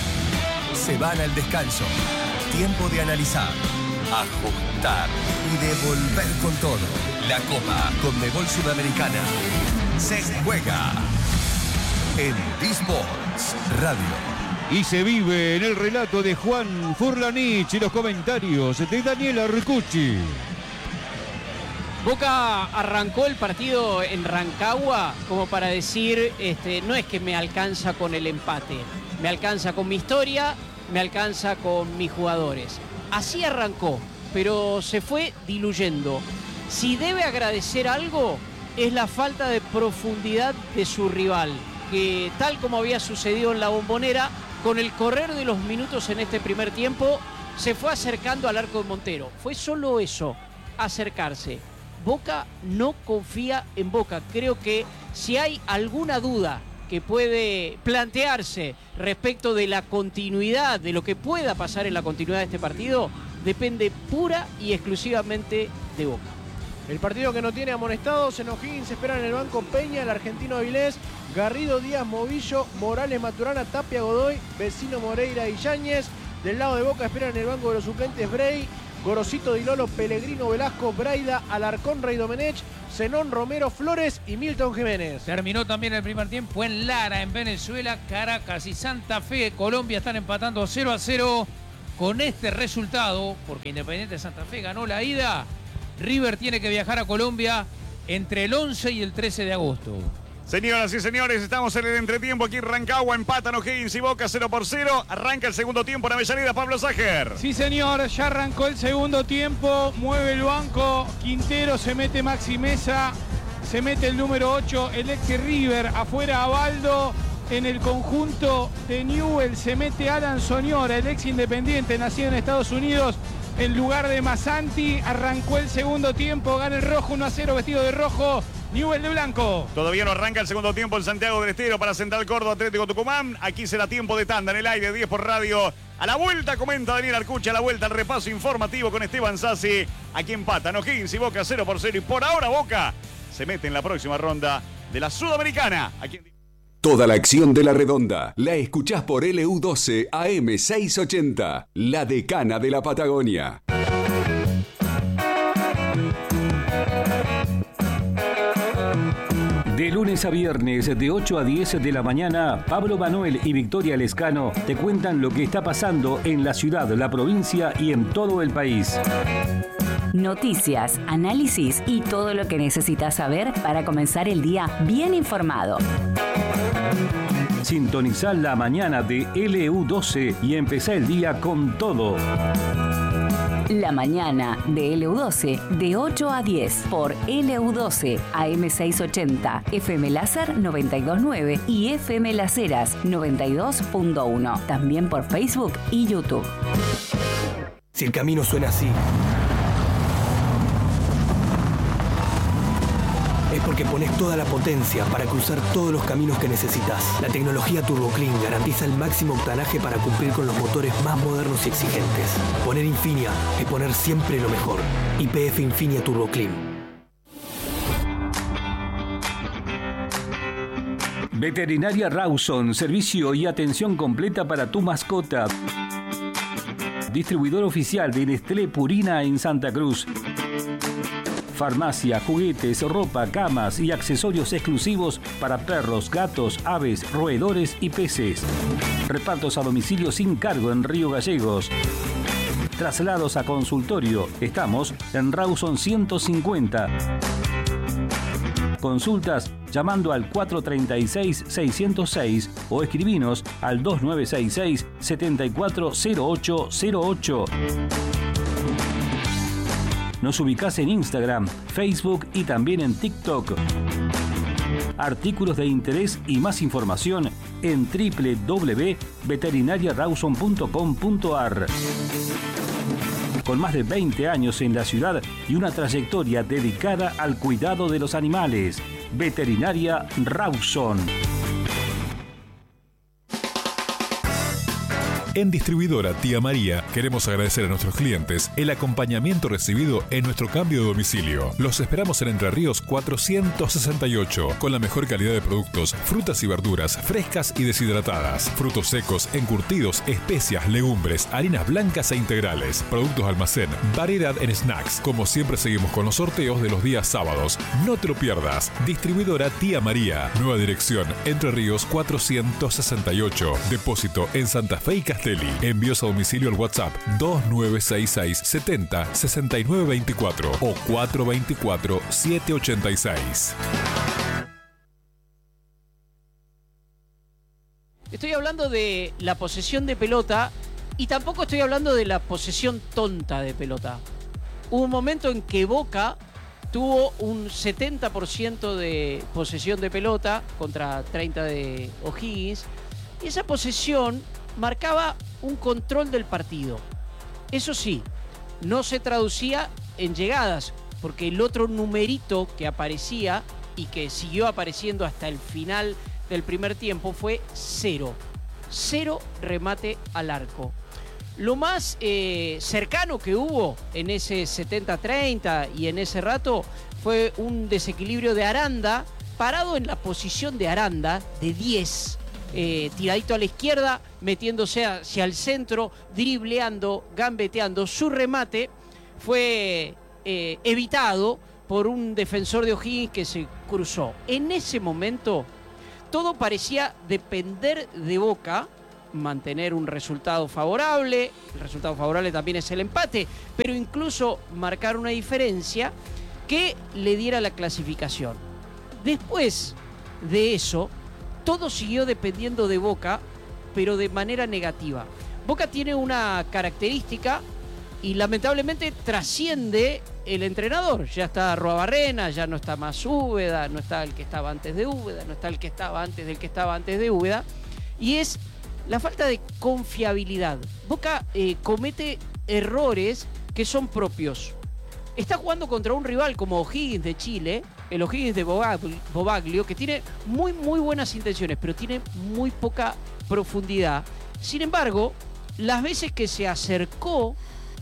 Se van al descanso. Tiempo de analizar, ajustar y de volver con todo. La Copa Conmebol Sudamericana se juega en Disports Radio. Y se vive en el relato de Juan Furlanich y los comentarios de Daniel Arcucci. Boca arrancó el partido en Rancagua como para decir, este, no es que me alcanza con el empate, me alcanza con mi historia, me alcanza con mis jugadores. Así arrancó, pero se fue diluyendo. Si debe agradecer algo, es la falta de profundidad de su rival, que tal como había sucedido en la Bombonera, con el correr de los minutos en este primer tiempo, se fue acercando al arco de Montero. Fue solo eso, acercarse. Boca no confía en Boca. Creo que si hay alguna duda que puede plantearse respecto de la continuidad, de lo que pueda pasar en la continuidad de este partido, depende pura y exclusivamente de Boca. El partido que no tiene amonestados, en O'Higgins espera en el banco Peña, el argentino Avilés, Garrido, Díaz, Movillo, Morales, Maturana, Tapia, Godoy, Vecino, Moreira y Yáñez. Del lado de Boca esperan en el banco de los suplentes Brey, Gorosito, Dilolo, Pellegrino, Velasco, Braida, Alarcón, Rey Domenech, Zenón, Romero, Flores y Milton Jiménez. Terminó también el primer tiempo en Lara, en Venezuela. Caracas y Santa Fe, Colombia, están empatando cero a cero. Con este resultado, porque Independiente de Santa Fe ganó la ida, River tiene que viajar a Colombia entre el once y el trece de agosto. Señoras y señores, estamos en el entretiempo aquí en Rancagua, empatan O'Higgins y Boca cero por cero. Arranca el segundo tiempo en Avellaneda, Pablo Ságer. Sí, señor, ya arrancó el segundo tiempo, mueve el banco, Quintero, se mete Maxi Mesa, se mete el número ocho, el ex River, afuera Abaldo. En el conjunto de Newell se mete Alan Soñora, el ex Independiente, nacido en Estados Unidos, en lugar de Masanti. Arrancó el segundo tiempo, gana el rojo uno a cero, vestido de rojo, Newell de blanco. Todavía no arranca el segundo tiempo en Santiago del Estero para Central Córdoba, Atlético Tucumán. Aquí será tiempo de tanda en el aire, diez por radio. A la vuelta comenta Daniel Arcucha, a la vuelta el repaso informativo con Esteban Sassi. Aquí empatan O'Higgins y Boca cero por cero. Y por ahora Boca se mete en la próxima ronda de la Sudamericana. Aquí en... Toda la acción de la Redonda la escuchás por L U doce A M seiscientos ochenta, la decana de la Patagonia. De lunes a viernes, de ocho a diez de la mañana, Pablo Manuel y Victoria Lescano te cuentan lo que está pasando en la ciudad, la provincia y en todo el país. Noticias, análisis y todo lo que necesitas saber para comenzar el día bien informado. Sintoniza la mañana de L U doce y empezá el día con todo. La mañana de L U doce de ocho a diez por L U doce A M seiscientos ochenta, F M Láser noventa y dos punto nueve y F M Las Heras noventa y dos punto uno. También por Facebook y YouTube. Si el camino suena así, es porque pones toda la potencia para cruzar todos los caminos que necesitas. La tecnología Turbo Clean garantiza el máximo octanaje para cumplir con los motores más modernos y exigentes. Poner Infinia es poner siempre lo mejor. Y P F Infinia Turbo Clean. Veterinaria Rawson, servicio y atención completa para tu mascota. Distribuidor oficial de Nestlé Purina en Santa Cruz. Farmacia, juguetes, ropa, camas y accesorios exclusivos para perros, gatos, aves, roedores y peces. Repartos a domicilio sin cargo en Río Gallegos. Traslados a consultorio. Estamos en Rawson ciento cincuenta. Consultas llamando al cuatro tres seis, seis cero seis o escribinos al dos nueve seis seis, siete cuatro cero ocho cero ocho. Nos ubicás en Instagram, Facebook y también en TikTok. Artículos de interés y más información en doble u doble u doble u punto veterinaria rawson punto com punto a r. Con más de veinte años en la ciudad y una trayectoria dedicada al cuidado de los animales. Veterinaria Rawson. En Distribuidora Tía María queremos agradecer a nuestros clientes el acompañamiento recibido en nuestro cambio de domicilio. Los esperamos en Entre Ríos cuatrocientos sesenta y ocho, con la mejor calidad de productos, frutas y verduras frescas y deshidratadas, frutos secos, encurtidos, especias, legumbres, harinas blancas e integrales, productos de almacén, variedad en snacks. Como siempre seguimos con los sorteos de los días sábados. No te lo pierdas. Distribuidora Tía María. Nueva dirección, Entre Ríos cuatrocientos sesenta y ocho. Depósito en Santa Fe y Castellón. Envíos a domicilio al WhatsApp dos nueve seis seis, setenta, sesenta y nueve veinticuatro o cuatro veinticuatro, siete ochenta y seis. Estoy hablando de la posesión de pelota y tampoco estoy hablando de la posesión tonta de pelota. Hubo un momento en que Boca tuvo un setenta por ciento de posesión de pelota contra treinta de O'Higgins y esa posesión marcaba un control del partido. Eso sí, no se traducía en llegadas, porque el otro numerito que aparecía y que siguió apareciendo hasta el final del primer tiempo fue cero. Cero remate al arco. Lo más eh, cercano que hubo en ese setenta treinta y en ese rato fue un desequilibrio de Aranda, parado en la posición de Aranda, de diez, eh, tiradito a la izquierda, metiéndose hacia el centro, dribleando, gambeteando. Su remate fue eh, evitado por un defensor de O'Higgins que se cruzó. En ese momento todo parecía depender de Boca, mantener un resultado favorable. El resultado favorable también es el empate, pero incluso marcar una diferencia que le diera la clasificación. Después de eso, todo siguió dependiendo de Boca, pero de manera negativa. Boca tiene una característica y lamentablemente trasciende el entrenador. Ya está Arruabarrena, ya no está más Úbeda, no está el que estaba antes de Úbeda, no está el que estaba antes del que estaba antes de Úbeda, y es la falta de confiabilidad. Boca eh, comete errores que son propios. Está jugando contra un rival como O'Higgins de Chile, el O'Higgins de Bobaglio, que tiene muy, muy buenas intenciones, pero tiene muy poca profundidad. Sin embargo, las veces que se acercó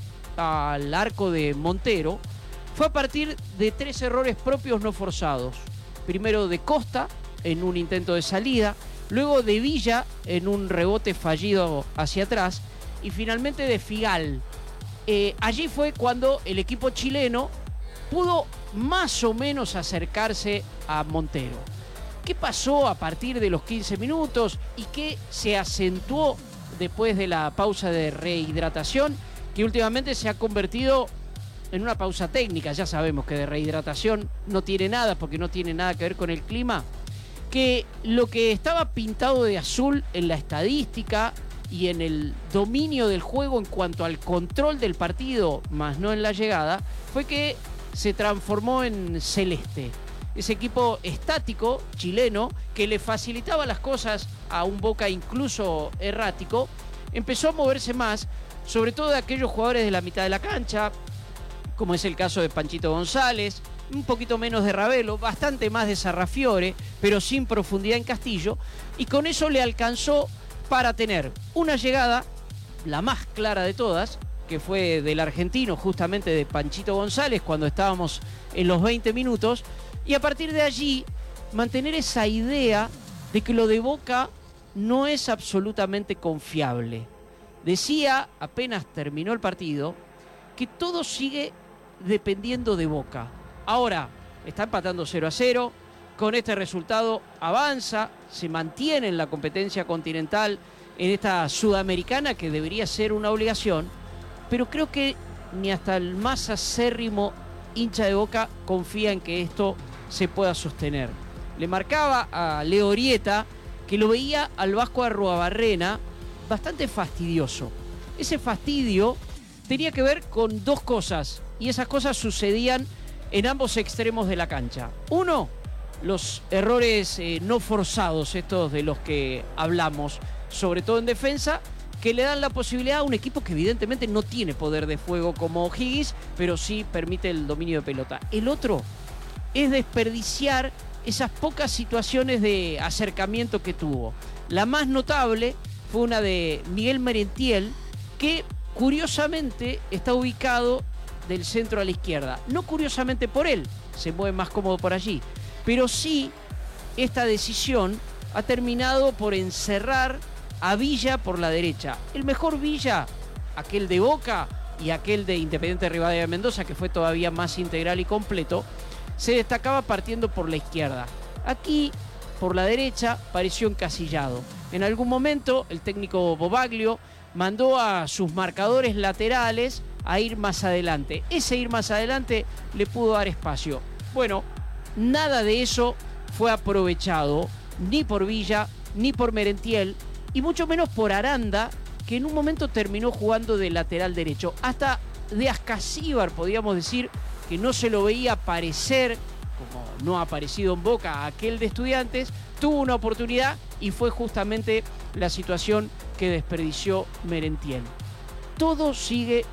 al arco de Montero fue a partir de tres errores propios no forzados. Primero de Costa, en un intento de salida, luego de Villa, en un rebote fallido hacia atrás, y finalmente de Figal. Eh, allí fue cuando el equipo chileno pudo más o menos acercarse a Montero. ¿Qué pasó a partir de los quince minutos y qué se acentuó después de la pausa de rehidratación, que últimamente se ha convertido en una pausa técnica? Ya sabemos que de rehidratación no tiene nada, porque no tiene nada que ver con el clima. Que lo que estaba pintado de azul en la estadística y en el dominio del juego en cuanto al control del partido, más no en la llegada, fue que se transformó en celeste. Ese equipo estático chileno que le facilitaba las cosas a un Boca incluso errático, empezó a moverse más, sobre todo de aquellos jugadores de la mitad de la cancha, como es el caso de Panchito González, un poquito menos de Ravelo, bastante más de Sarrafiore, pero sin profundidad en Castillo, y con eso le alcanzó para tener una llegada, la más clara de todas, que fue del argentino, justamente de Panchito González, cuando estábamos en los veinte minutos, y a partir de allí mantener esa idea de que lo de Boca no es absolutamente confiable. Decía, apenas terminó el partido, que todo sigue dependiendo de Boca. Ahora, está empatando cero a cero, con este resultado avanza, se mantiene en la competencia continental, en esta sudamericana que debería ser una obligación, pero creo que ni hasta el más acérrimo hincha de Boca confía en que esto se pueda sostener. Le marcaba a Leo Orieta que lo veía al Vasco Arruabarrena bastante fastidioso. Ese fastidio tenía que ver con dos cosas, y esas cosas sucedían en ambos extremos de la cancha. Uno, los errores eh, no forzados, estos de los que hablamos, sobre todo en defensa, que le dan la posibilidad a un equipo que evidentemente no tiene poder de fuego como O'Higgins, pero sí permite el dominio de pelota. El otro es desperdiciar esas pocas situaciones de acercamiento que tuvo. La más notable fue una de Miguel Merentiel, que curiosamente está ubicado del centro a la izquierda. No curiosamente por él, se mueve más cómodo por allí, pero sí esta decisión ha terminado por encerrar a Villa por la derecha. El mejor Villa, aquel de Boca y aquel de Independiente Rivadavia de Mendoza, que fue todavía más integral y completo, se destacaba partiendo por la izquierda. Aquí, por la derecha, pareció encasillado. En algún momento, el técnico Bobaglio mandó a sus marcadores laterales a ir más adelante. Ese ir más adelante le pudo dar espacio. Bueno, nada de eso fue aprovechado, ni por Villa, ni por Merentiel, y mucho menos por Aranda, que en un momento terminó jugando de lateral derecho. Hasta de Ascasíbar, podríamos decir, que no se lo veía aparecer, como no ha aparecido en Boca aquel de Estudiantes, tuvo una oportunidad y fue justamente la situación que desperdició Merentiel. Todo sigue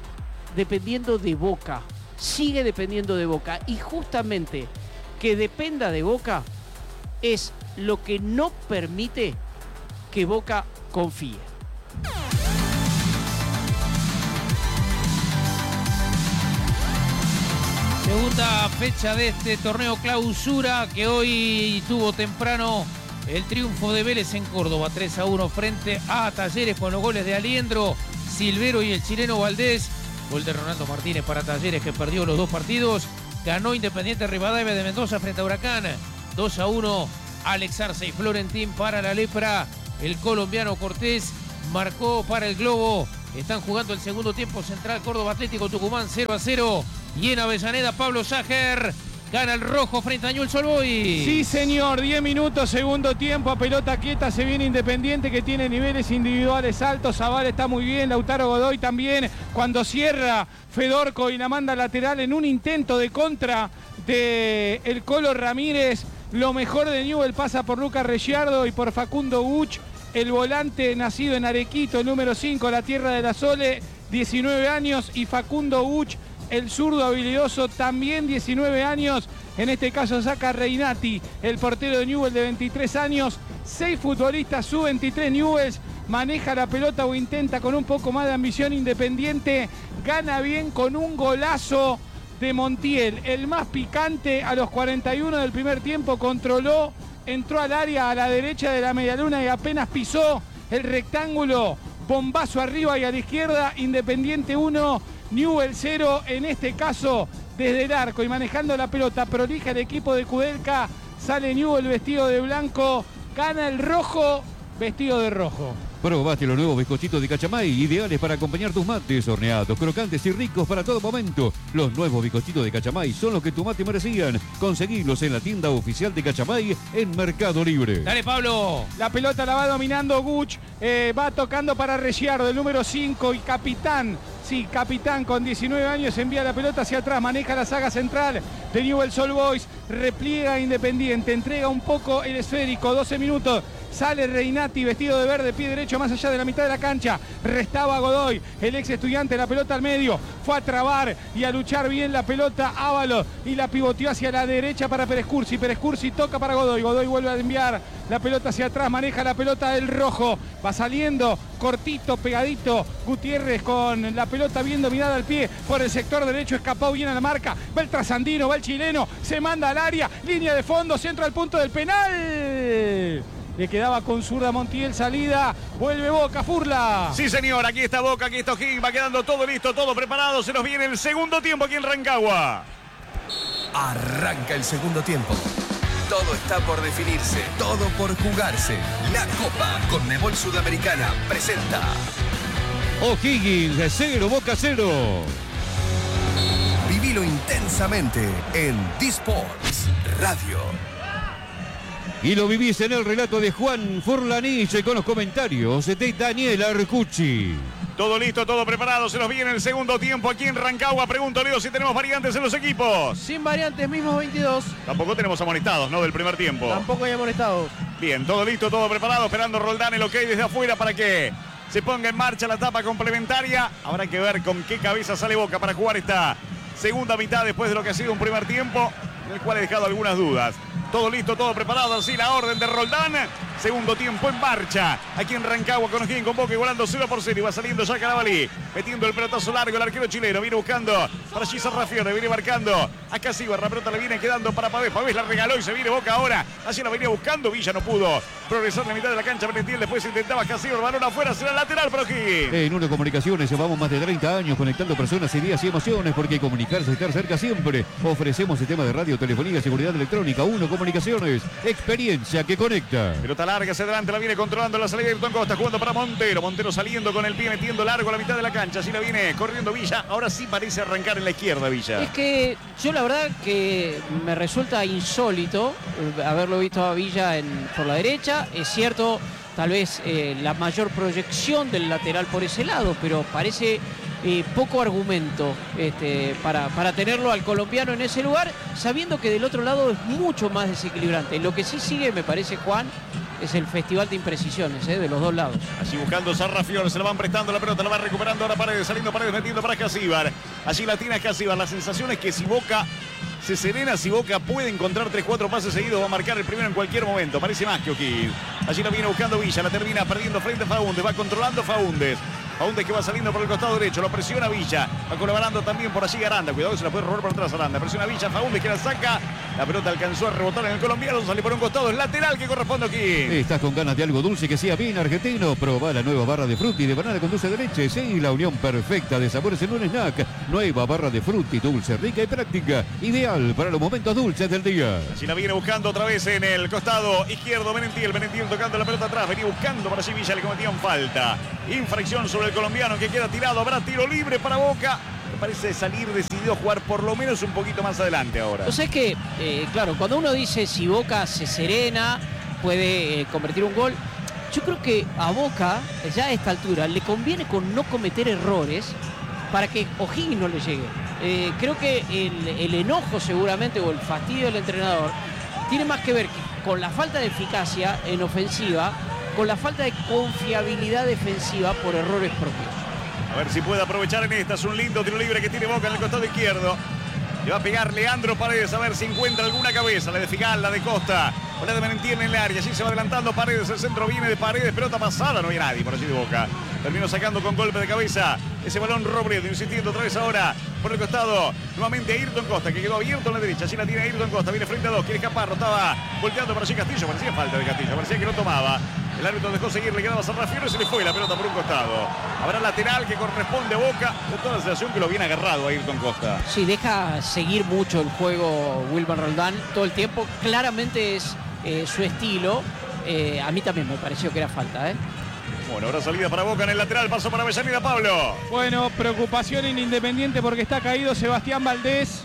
dependiendo de Boca. Sigue dependiendo de Boca. Y justamente que dependa de Boca es lo que no permite que Boca confíe. Segunda fecha de este torneo clausura que hoy tuvo temprano el triunfo de Vélez en Córdoba, tres a uno frente a Talleres con los goles de Aliendro, Silvero y el chileno Valdés. Gol de Ronaldo Martínez para Talleres, que perdió los dos partidos. Ganó Independiente Rivadavia de Mendoza frente a Huracán, dos a uno. Alex Arce y Florentín para la Lepra. El colombiano Cortés marcó para el Globo. Están jugando el segundo tiempo. Central Córdoba Atlético Tucumán cero a cero. Y en Avellaneda Pablo Sager gana el rojo frente a Newell's Old Boys. Sí, señor, diez minutos, segundo tiempo, a pelota quieta, se viene Independiente, que tiene niveles individuales altos. Zavala está muy bien, Lautaro Godoy también. Cuando cierra Fedorco y la manda lateral en un intento de contra de el Colo Ramírez. Lo mejor de Newell pasa por Lucas Reggiardo y por Facundo Uch, el volante nacido en Arequito, el número cinco, la tierra de la Sole, diecinueve años, y Facundo Uch, el zurdo habilidoso, también diecinueve años. En este caso saca Reinati, el portero de Newell de veintitrés años. Seis futbolistas sub veintitrés Newells. Maneja la pelota o intenta con un poco más de ambición Independiente. Gana bien con un golazo de Montiel, el más picante a los cuarenta y uno del primer tiempo. Controló, entró al área a la derecha de la medialuna y apenas pisó el rectángulo. Bombazo arriba y a la izquierda. Independiente uno, Newell cero, en este caso desde el arco y manejando la pelota prolija el equipo de Kudelka. Sale Newell vestido de blanco, gana el rojo vestido de rojo. Probaste los nuevos bizcochitos de Cachamay, ideales para acompañar tus mates, horneados, crocantes y ricos para todo momento. Los nuevos bizcochitos de Cachamay son los que tu mate merecían. Conseguilos en la tienda oficial de Cachamay en Mercado Libre. Dale, Pablo. La pelota la va dominando Guch, eh, va tocando para Reggiardo, el número cinco y capitán. Sí, capitán con diecinueve años, envía la pelota hacia atrás, maneja la saga central de Newell's Old Boys, repliega Independiente, entrega un poco el esférico, doce minutos, sale Reinati vestido de verde, pie derecho más allá de la mitad de la cancha, restaba Godoy, el ex estudiante, la pelota al medio, fue a trabar y a luchar bien la pelota Ábalos y la pivoteó hacia la derecha para Pérez Cursi, Pérez Cursi toca para Godoy, Godoy vuelve a enviar la pelota hacia atrás, maneja la pelota del rojo, va saliendo cortito, pegadito, Gutiérrez con la pelota bien dominada al pie por el sector derecho, escapó bien a la marca, va el trasandino, va el chileno, se manda al área, línea de fondo, centro al punto del penal. Le quedaba con zurda Montiel, salida, vuelve Boca, Furla. Sí, señor, aquí está Boca, aquí está O'Higgins, va quedando todo listo, todo preparado, se nos viene el segundo tiempo aquí en Rancagua. Arranca el segundo tiempo. Todo está por definirse, todo por jugarse. La Copa Conmebol Sudamericana presenta O'Higgins cero, Boca cero. Vivilo intensamente en D-Sports Radio. Y lo vivís en el relato de Juan Furlanich con los comentarios de Daniel Arcucci. Todo listo, todo preparado, se nos viene el segundo tiempo aquí en Rancagua. Pregunto, Leo, si tenemos variantes en los equipos. Sin variantes, mismos veintidós. Tampoco tenemos amonestados, ¿no? Del primer tiempo. Tampoco hay amonestados. Bien, todo listo, todo preparado, esperando Roldán el ok desde afuera para que se ponga en marcha la etapa complementaria. Habrá que ver con qué cabeza sale Boca para jugar esta segunda mitad después de lo que ha sido un primer tiempo, en el cual he dejado algunas dudas. Todo listo, todo preparado, así la orden de Roldán. Segundo tiempo en marcha. Aquí en Rancagua con O'Higgins, con Boca igualando cero por cero. Y va saliendo ya Carabalí, metiendo el pelotazo largo el arquero chileno. Viene buscando para Gisar Rafione, viene marcando a Casíbar. La pelota le viene quedando para Pavés. Pavés la regaló y se viene Boca ahora. Así la venía buscando. Villa no pudo progresar en la mitad de la cancha. Valentín después intentaba Casíbar. Balón afuera, será lateral para O'Higgins. En Uno Comunicaciones llevamos más de treinta años conectando personas, ideas y emociones, porque comunicarse es estar cerca siempre. Ofrecemos sistema de radio, telefonía, seguridad electrónica. Uno Comunicaciones, experiencia que conecta. Pelota larga hacia adelante, la viene controlando la salida de Ayrton Costa, jugando para Montero. Montero saliendo con el pie, metiendo largo a la mitad de la cancha. Así la viene corriendo Villa. Ahora sí parece arrancar en la izquierda Villa. Es que yo la verdad que me resulta insólito eh, haberlo visto a Villa en, por la derecha. Es cierto, tal vez eh, la mayor proyección del lateral por ese lado, pero parece eh, poco argumento este, para, para tenerlo al colombiano en ese lugar, sabiendo que del otro lado es mucho más desequilibrante. Lo que sí sigue, me parece, Juan, es el festival de imprecisiones, ¿eh? De los dos lados. Allí buscando Sarrafiore, se la van prestando la pelota, la va recuperando ahora Paredes, saliendo Paredes, metiendo para Casíbar. Allí la tiene Casíbar. La sensación es que si Boca se serena, si Boca puede encontrar tres cuatro pases seguidos, va a marcar el primero en cualquier momento. Parece más que O'Higgins. Allí la viene buscando Villa, la termina perdiendo frente a Faúndez, va controlando Faúndez. Faúndez que va saliendo por el costado derecho, lo presiona Villa, va colaborando también por allí Aranda, cuidado que se la puede robar por atrás Aranda, presiona Villa, Faúndez que la saca, la pelota alcanzó a rebotar en el colombiano, sale por un costado, es lateral que corresponde aquí. ¿Estás con ganas de algo dulce que sea bien argentino? Probá la nueva barra de frutti de banana con dulce de leche, sí, la unión perfecta de sabores en un snack. Nueva barra de frutti, dulce, rica y práctica, ideal para los momentos dulces del día. Así la viene buscando otra vez en el costado izquierdo Merentiel, Merentiel tocando la pelota atrás, venía buscando para allí Villa, le cometían falta. Infracción sobre el colombiano que queda tirado, habrá tiro libre para Boca. Me parece salir decidido a jugar por lo menos un poquito más adelante ahora. O sea, es que, eh, claro, cuando uno dice si Boca se serena, puede eh, convertir un gol, yo creo que a Boca, ya a esta altura, le conviene con no cometer errores para que O'Higgins no le llegue. Eh, creo que el, el enojo seguramente o el fastidio del entrenador tiene más que ver que con la falta de eficacia en ofensiva, con la falta de confiabilidad defensiva por errores propios. A ver si puede aprovechar en esta. Es un lindo tiro libre que tiene Boca en el costado izquierdo. Le va a pegar Leandro Paredes, a ver si encuentra alguna cabeza. La de Figal, la de Costa, o la de Merentiel en el área. Allí se va adelantando Paredes, el centro viene de Paredes, pelota pasada, no hay nadie por allí de Boca. Terminó sacando con golpe de cabeza ese balón Robredo, insistiendo otra vez ahora por el costado. Nuevamente Ayrton Costa, que quedó abierto en la derecha. Allí la tiene Ayrton Costa, viene frente a dos, quiere escapar, estaba volteando para allí Castillo. Parecía falta de Castillo, parecía que no tomaba. El árbitro dejó seguir, le quedaba Sarrafiore y se le fue la pelota por un costado. Habrá lateral que corresponde a Boca. De toda la sensación que lo viene agarrado a Ayrton Costa. Sí, deja seguir mucho el juego Wilmer Roldán todo el tiempo. Claramente es eh, su estilo. Eh, a mí también me pareció que era falta, ¿eh? Bueno, ahora salida para Boca en el lateral, paso para Avellaneda, Pablo. Bueno, preocupación en Independiente porque está caído Sebastián Valdés.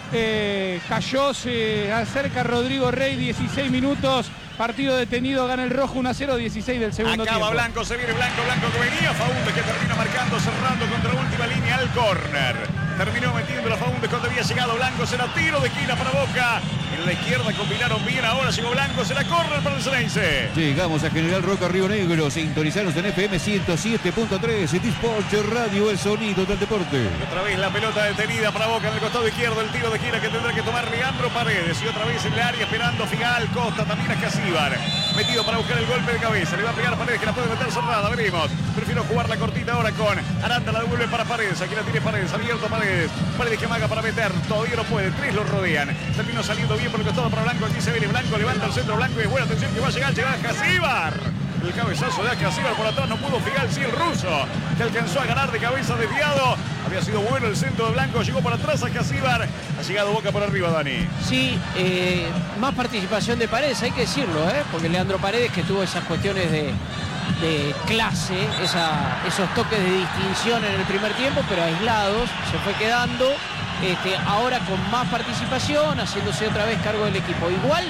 Eh, cayó, se acerca Rodrigo Rey, dieciséis minutos. Partido detenido, gana el rojo uno a cero, dieciséis del segundo Acaba tiempo. Blanco, se viene Blanco, Blanco que venía. Faúndez que termina marcando, cerrando contra la última línea al córner. Terminó metiendo la Faúndez cuando había llegado Blanco. Será tiro de esquina para Boca. En la izquierda combinaron bien. Ahora llegó Blanco. Será córner para el Ceneice. Llegamos a General Roca, Río Negro. Sintonizanos en F M ciento siete punto tres. Disport Radio, el sonido del deporte. Otra vez la pelota detenida para Boca en el costado izquierdo. El tiro de esquina que tendrá que tomar Leandro Paredes. Y otra vez en el área esperando Figal, Costa, también a Casíbar. Metido para buscar el golpe de cabeza. Le va a pegar a Paredes que la puede meter cerrada. Veremos. Prefiero jugar la cortita ahora con Aranda. La devuelve para Paredes. Aquí la tiene Paredes. Abierto Paredes. Paredes que amaga para meter. Todavía no puede. Tres lo rodean. Terminó saliendo bien por el costado para Blanco. Aquí se viene Blanco. Levanta el centro Blanco. Y buena atención que va a llegar. Llega Casíbar. El cabezazo de Casíbar por atrás. No pudo Figal. Sí, el ruso. Que alcanzó a ganar de cabeza desviado. Había sido bueno el centro de Blanco. Llegó por atrás a Casíbar. Ha llegado Boca por arriba, Dani. Sí, eh, más participación de Paredes, hay que decirlo, ¿eh? Porque Leandro Paredes, que tuvo esas cuestiones de, de clase, esa, esos toques de distinción en el primer tiempo, pero aislados, se fue quedando. Este, ahora con más participación, haciéndose otra vez cargo del equipo. Igual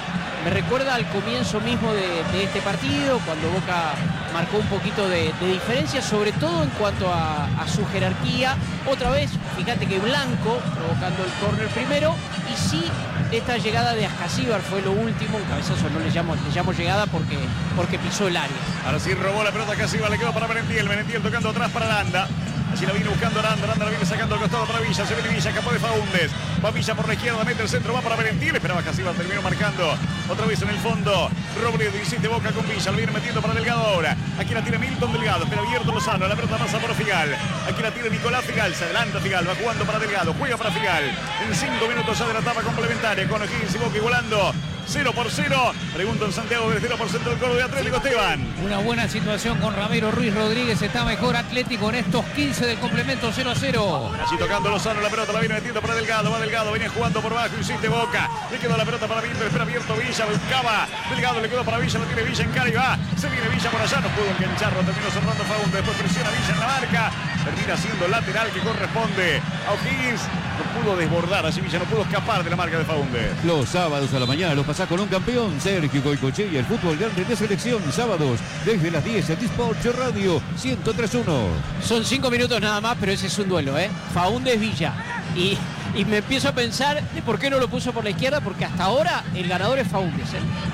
me recuerda al comienzo mismo de, de este partido, cuando Boca marcó un poquito de, de diferencia, sobre todo en cuanto a, a su jerarquía. Otra vez, fíjate que Blanco provocando el córner primero, y sí, esta llegada de Ascasíbar fue lo último. Un cabezazo no le llamo, le llamo llegada porque, porque pisó el área. Ahora sí robó la pelota Casíbar, le quedó para Merentiel. Merentiel tocando atrás para Aranda. Así la viene buscando Aranda, Aranda la viene sacando al costado para Villa, se viene Villa, escapó de Faúndez. Va Villa por la izquierda, mete el centro, va para Merentiel. Esperaba Casíbar, terminó marcando otra vez en el fondo. Robredo insiste Boca con Villa, lo viene metiendo para Delgado ahora. Aquí la tiene Milton Delgado, espera abierto Lozano, la pelota pasa por Figal. Aquí la tiene Nicolás Figal, se adelanta Figal, va jugando para Delgado, juega para Figal. En cinco minutos ya de la etapa complementaria, con O'Higgins y Boca igualando. cero por cero. Pregunto en Santiago del cero por ciento del Córdoba de Atlético, Esteban. Una buena situación con Ramiro Ruiz Rodríguez. Está mejor Atlético en estos quince del complemento, cero a cero. Allí tocando Lozano, la pelota la viene metiendo para Delgado. Va Delgado, viene jugando por bajo, insiste Boca. Le quedó la pelota para Víctor, espera abierto Villa, buscaba. Delgado le quedó para Villa, lo tiene Villa en cara y va. Se viene Villa por allá, no pudo engancharlo. Terminó cerrando Faúndez, después presiona Villa en la marca. Termina siendo lateral que corresponde a O'Higgins. No pudo desbordar, así Villa no pudo escapar de la marca de Faúndez. Los sábados a la mañana los pasás con un campeón, Sergio Goycochea, el fútbol grande de selección. Sábados desde las diez en Disport Radio ciento tres punto uno. Son cinco minutos nada más, pero ese es un duelo, ¿eh? Faúndez Villa. Y, y me empiezo a pensar de por qué no lo puso por la izquierda, porque hasta ahora el ganador es Faúndez, ¿eh?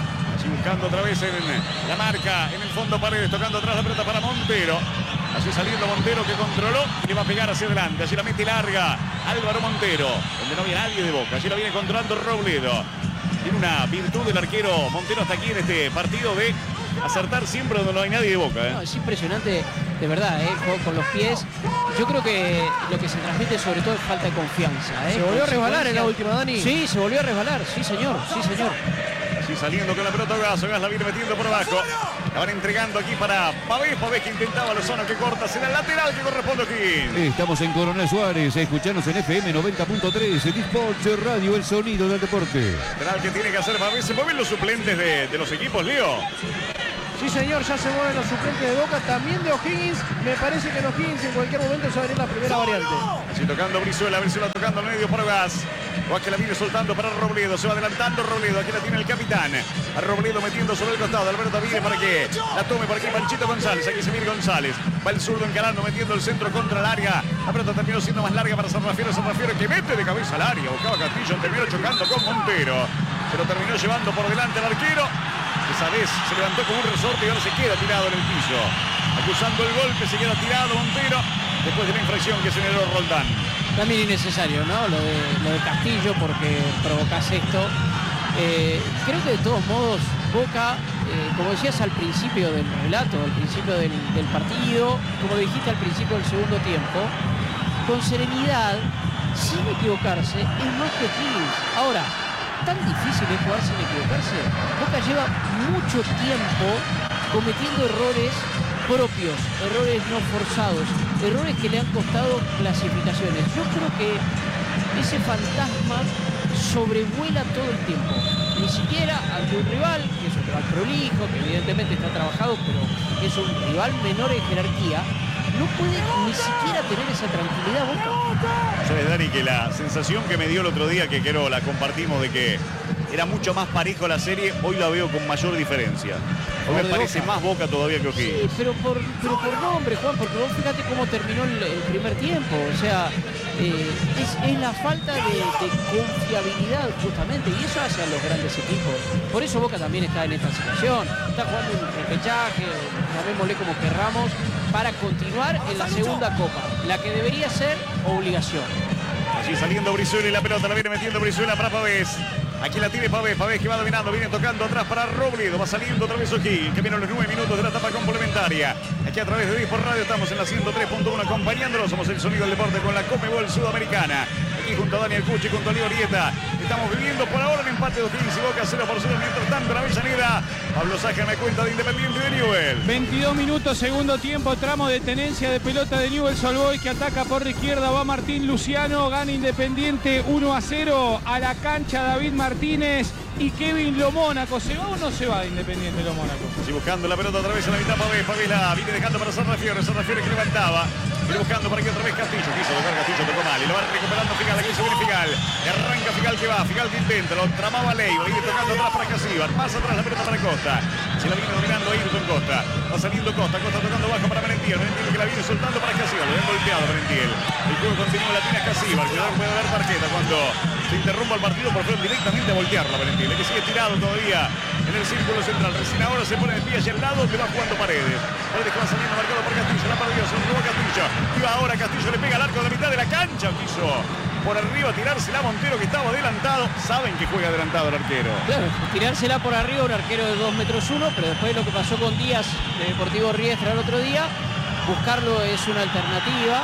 Así buscando otra vez en la marca, en el fondo Paredes, tocando atrás la pelota para Montero. Así saliendo Montero, que controló y le va a pegar hacia adelante. Allí la mete larga Álvaro Montero, donde no había nadie de Boca. Allí la viene controlando Robledo. Tiene una virtud del arquero Montero hasta aquí en este partido de acertar siempre donde no hay nadie de Boca. ¿eh? No, es impresionante, de verdad, ¿eh? Juego con los pies. Yo creo que lo que se transmite sobre todo es falta de confianza. ¿eh? Se volvió a resbalar en la última, Dani. Sí, se volvió a resbalar, sí señor, sí señor. Así saliendo con la pelota Gas, Gas la viene metiendo por abajo. La van entregando aquí para Pavés, Pavés que intentaba Lozano, que corta, será el lateral que corresponde aquí. Estamos en Coronel Suárez, escuchanos en F M noventa punto tres, Dispatch Radio, el sonido del deporte. Lateral que tiene que hacer Pavés, se mueven los suplentes de, de los equipos, Leo. Sí, señor, ya se mueven los suplentes de Boca, también de O'Higgins. Me parece que en O'Higgins en cualquier momento se va a venir la primera variante. Así tocando Brizuela, Brizuela tocando al medio para Gas. Gas que la viene soltando para Robledo, se va adelantando Robledo, aquí la tiene el capitán. A Robledo metiendo sobre el costado, Alberto viene para que la tome por aquí Panchito González, aquí se viene González. Va el zurdo encarando, metiendo el centro contra el área. La pelota terminó siendo más larga para Sarrafiero, Sarrafiero que mete de cabeza al área. Buscaba Castillo, terminó chocando con Montero. Se lo terminó llevando por delante el arquero. Esa vez se levantó con un resorte y ahora se queda tirado en el piso. Acusando el golpe, se queda tirado Montero después de la infracción que generó Roldán. También innecesario, ¿no? Lo de, lo de Castillo, porque provocás esto. Eh, creo que de todos modos, Boca, eh, como decías al principio del relato, al principio del, del partido, como dijiste al principio del segundo tiempo, con serenidad, sin equivocarse, es más que O'Higgins. Ahora, tan difícil es jugar sin equivocarse. Boca lleva mucho tiempo cometiendo errores propios, errores no forzados, errores que le han costado clasificaciones. Yo creo que ese fantasma sobrevuela todo el tiempo. Ni siquiera ante un rival, que es un rival prolijo, que evidentemente está trabajado, pero es un rival menor en jerarquía, no puede ni siquiera tener esa tranquilidad Boca. Sabes, Dani, que la sensación que me dio el otro día, que creo la compartimos, de que era mucho más parejo la serie, hoy la veo con mayor diferencia. Hoy me parece Boca más Boca todavía que O'Higgins. Sí, pero por, pero por nombre, Juan, porque vos fíjate cómo terminó el, el primer tiempo. O sea, eh, es, es la falta de, de confiabilidad justamente, y eso hace a los grandes equipos. Por eso Boca también está en esta situación. Está jugando un repechaje, llamémosle como querramos, para continuar en la segunda copa, la que debería ser obligación. Allí saliendo Brizuela y la pelota la viene metiendo Brizuela para Pavés. Aquí la tiene Pavés, Pavés que va dominando, viene tocando atrás para Robledo, va saliendo otra vez O'Higgins, que vienen los nueve minutos de la etapa complementaria. Aquí a través de Dispatch Radio estamos en la ciento tres punto uno acompañándolos, somos el sonido del deporte con la Conmebol Sudamericana. Aquí junto a Daniel Cuchi, junto a Leo Orieta, estamos viviendo por ahora el empate de O'Higgins y Boca cero por cero, mientras tanto la Avellaneda. Pablo Saja me cuenta de Independiente de Newell's. veintidós minutos, segundo tiempo, tramo de tenencia de pelota de Newell's Old Boys, que ataca por la izquierda, va Martín Luciano, gana Independiente uno a cero, a la cancha David Martínez y Kevin Lomónaco. ¿Se va o no se va de Independiente Lomónaco? Sí, buscando la pelota otra vez en la mitad Pavés, Pavés la viene dejando para Sarrafiore, Sarrafiore que levantaba, viene buscando para aquí otra vez Castillo, quiso tocar Castillo, tocó mal y lo va recuperando Figal, aquí se viene Figal, y arranca Figal que va, Figal que intenta, lo tramaba Leiva, viene tocando atrás para Casíbar, pasa atrás la pelota para Costa, se la viene dominando Ayrton Costa, va saliendo Costa, Costa tocando bajo para Merentiel, Merentiel que la viene soltando para Casíbar, lo habían golpeado Merentiel, el juego continúa, la tiene Casíbar, cuidado puede haber tarjeta cuando se interrumpa el partido, por fueron directamente a voltearlo a Merentiel, que sigue tirado todavía en el círculo central, recién ahora se pone de pie allá al lado, que va jugando Paredes, Paredes que va saliendo marcado por Castillo, la perdió, se lo robó Castillo, y ahora Castillo le pega al arco de la mitad de la cancha, quiso por arriba tirársela a Montero que estaba adelantado, saben que juega adelantado el arquero. Claro, tirársela por arriba un arquero de dos metros uno, pero después lo que pasó con Díaz de Deportivo Riestra el otro día, buscarlo es una alternativa.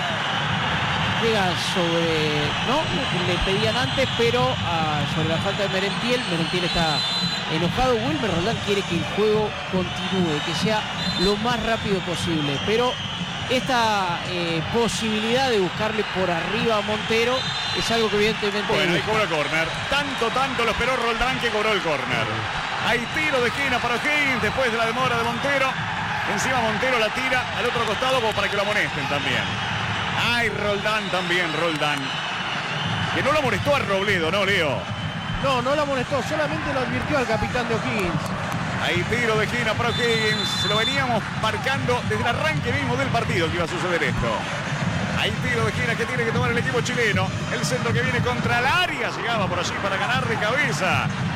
Llega sobre, no, le pedían antes, pero uh, sobre la falta de Merentiel, Merentiel está enojado. Wilmer Roldán quiere que el juego continúe, que sea lo más rápido posible, pero esta eh, posibilidad de buscarle por arriba a Montero es algo que evidentemente... Bueno, ahí cobra córner. Tanto, tanto lo esperó Roldán que cobró el córner. Hay tiro de esquina para O'Higgins después de la demora de Montero. Encima Montero la tira al otro costado como para que lo amonesten también. Ay, Roldán también, Roldán. Que no lo amonestó a Robledo, ¿no, Leo? No, no lo amonestó, solamente lo advirtió al capitán de O'Higgins. Ahí tiro de esquina para O'Higgins. Lo veníamos marcando desde el arranque mismo del partido que iba a suceder esto. Ahí tiro de esquina que tiene que tomar el equipo chileno. El centro que viene contra el área. Llegaba por allí para ganar de cabeza.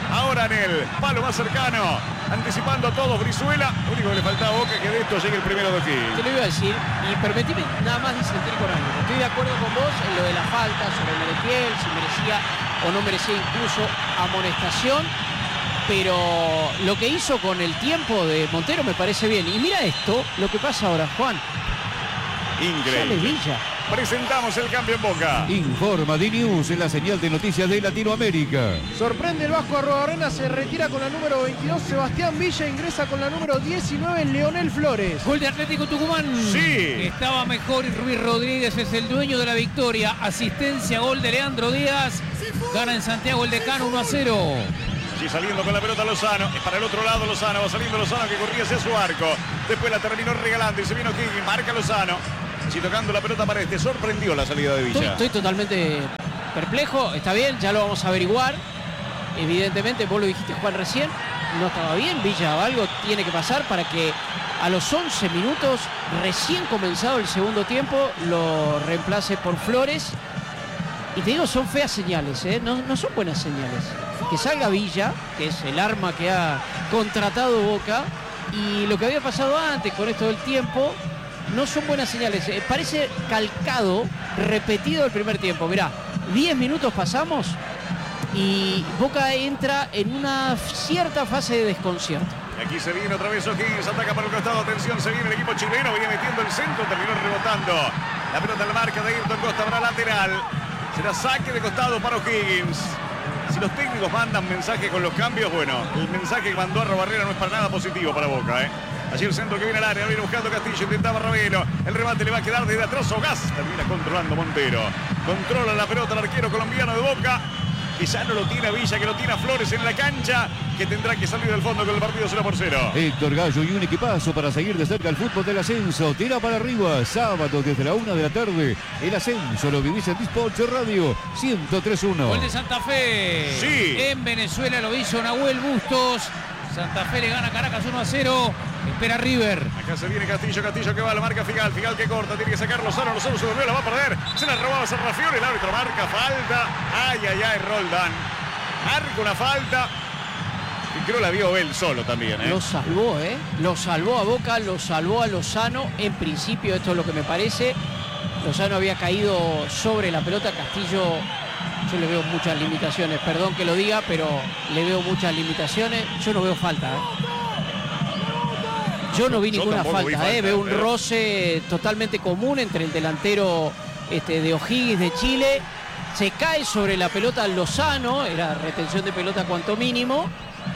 Ahora en el palo más cercano, anticipando a todos Brizuela. Lo único que le faltaba a Boca es que de esto llegue el primero de O'Higgins. Te lo iba a decir, y permitime nada más disentir con algo. Estoy de acuerdo con vos en lo de la falta sobre Merentiel, si merecía o no merecía incluso amonestación, pero lo que hizo con el tiempo de Montero me parece bien. Y mira esto, lo que pasa ahora, Juan. Increíble. Sale Villa. Presentamos el cambio en Boca. Informa D-News en la señal de noticias de Latinoamérica. Sorprende el Vasco Arruabarrena, se retira con la número veintidós. Sebastián Villa ingresa con la número diecinueve. Leonel Flores. Gol de Atlético Tucumán. Sí. Estaba mejor y Ruiz Rodríguez es el dueño de la victoria. Asistencia, gol de Leandro Díaz. Gana en Santiago el Decano uno a cero. Y saliendo con la pelota Lozano, es para el otro lado Lozano, va saliendo Lozano que corría hacia su arco. Después la terminó regalando y se vino O'Higgins, marca Lozano. Si tocando la pelota para este, sorprendió la salida de Villa. Estoy, estoy totalmente perplejo, está bien, ya lo vamos a averiguar. Evidentemente, vos lo dijiste, Juan, recién, no estaba bien. Villa, algo tiene que pasar para que a los once minutos, recién comenzado el segundo tiempo, lo reemplace por Flores. Y te digo, son feas señales, ¿eh? no, no son buenas señales. Que salga Villa, que es el arma que ha contratado Boca, y lo que había pasado antes con esto del tiempo, no son buenas señales. Eh, parece calcado, repetido el primer tiempo. Mirá, diez minutos pasamos y Boca entra en una cierta fase de desconcierto. Y aquí se viene otra vez O'Higgins, ataca por el costado, atención, se viene el equipo chileno, viene metiendo el centro, terminó rebotando. La pelota en la marca de Ayrton Costa, habrá lateral. Será saque de costado para O'Higgins. Si los técnicos mandan mensaje con los cambios, bueno, el mensaje que mandó Arruabarrena no es para nada positivo para Boca, ¿eh? Allí el centro que viene al área, viene buscando Castillo, intentaba Ravelo. El remate le va a quedar desde atrás Ogaz. Termina controlando Montero. Controla la pelota el arquero colombiano de Boca. Que ya no lo tiene a Villa, que lo tiene a Flores en la cancha, que tendrá que salir del fondo con el partido cero por cero. Héctor Gallo y un equipazo para seguir de cerca el fútbol del ascenso. Tira para arriba, sábado desde la una de la tarde. El ascenso lo vivís en Dispatch Radio ciento tres uno. Gol de Santa Fe. Sí. En Venezuela lo hizo Nahuel Bustos. Santa Fe le gana a Caracas uno a cero. Espera River. Acá se viene Castillo, Castillo que va a la marca Figal, Figal que corta, tiene que sacar Lozano, Lozano se volvió, la va a perder, se la robaba a Sarrafión, el árbitro marca falta, ay, ay, ay, Roldán, marca una falta, y creo la vio él solo también, ¿eh? Lo salvó, ¿eh? Lo salvó a Boca, lo salvó a Lozano, en principio esto es lo que me parece, Lozano había caído sobre la pelota, Castillo, yo le veo muchas limitaciones, perdón que lo diga, pero le veo muchas limitaciones, yo no veo falta, ¿eh? Yo no vi Yo ninguna falta, vi eh. falta, Veo un pero... roce totalmente común entre el delantero este, de O'Higgins de Chile. Se cae sobre la pelota Lozano, era retención de pelota cuanto mínimo,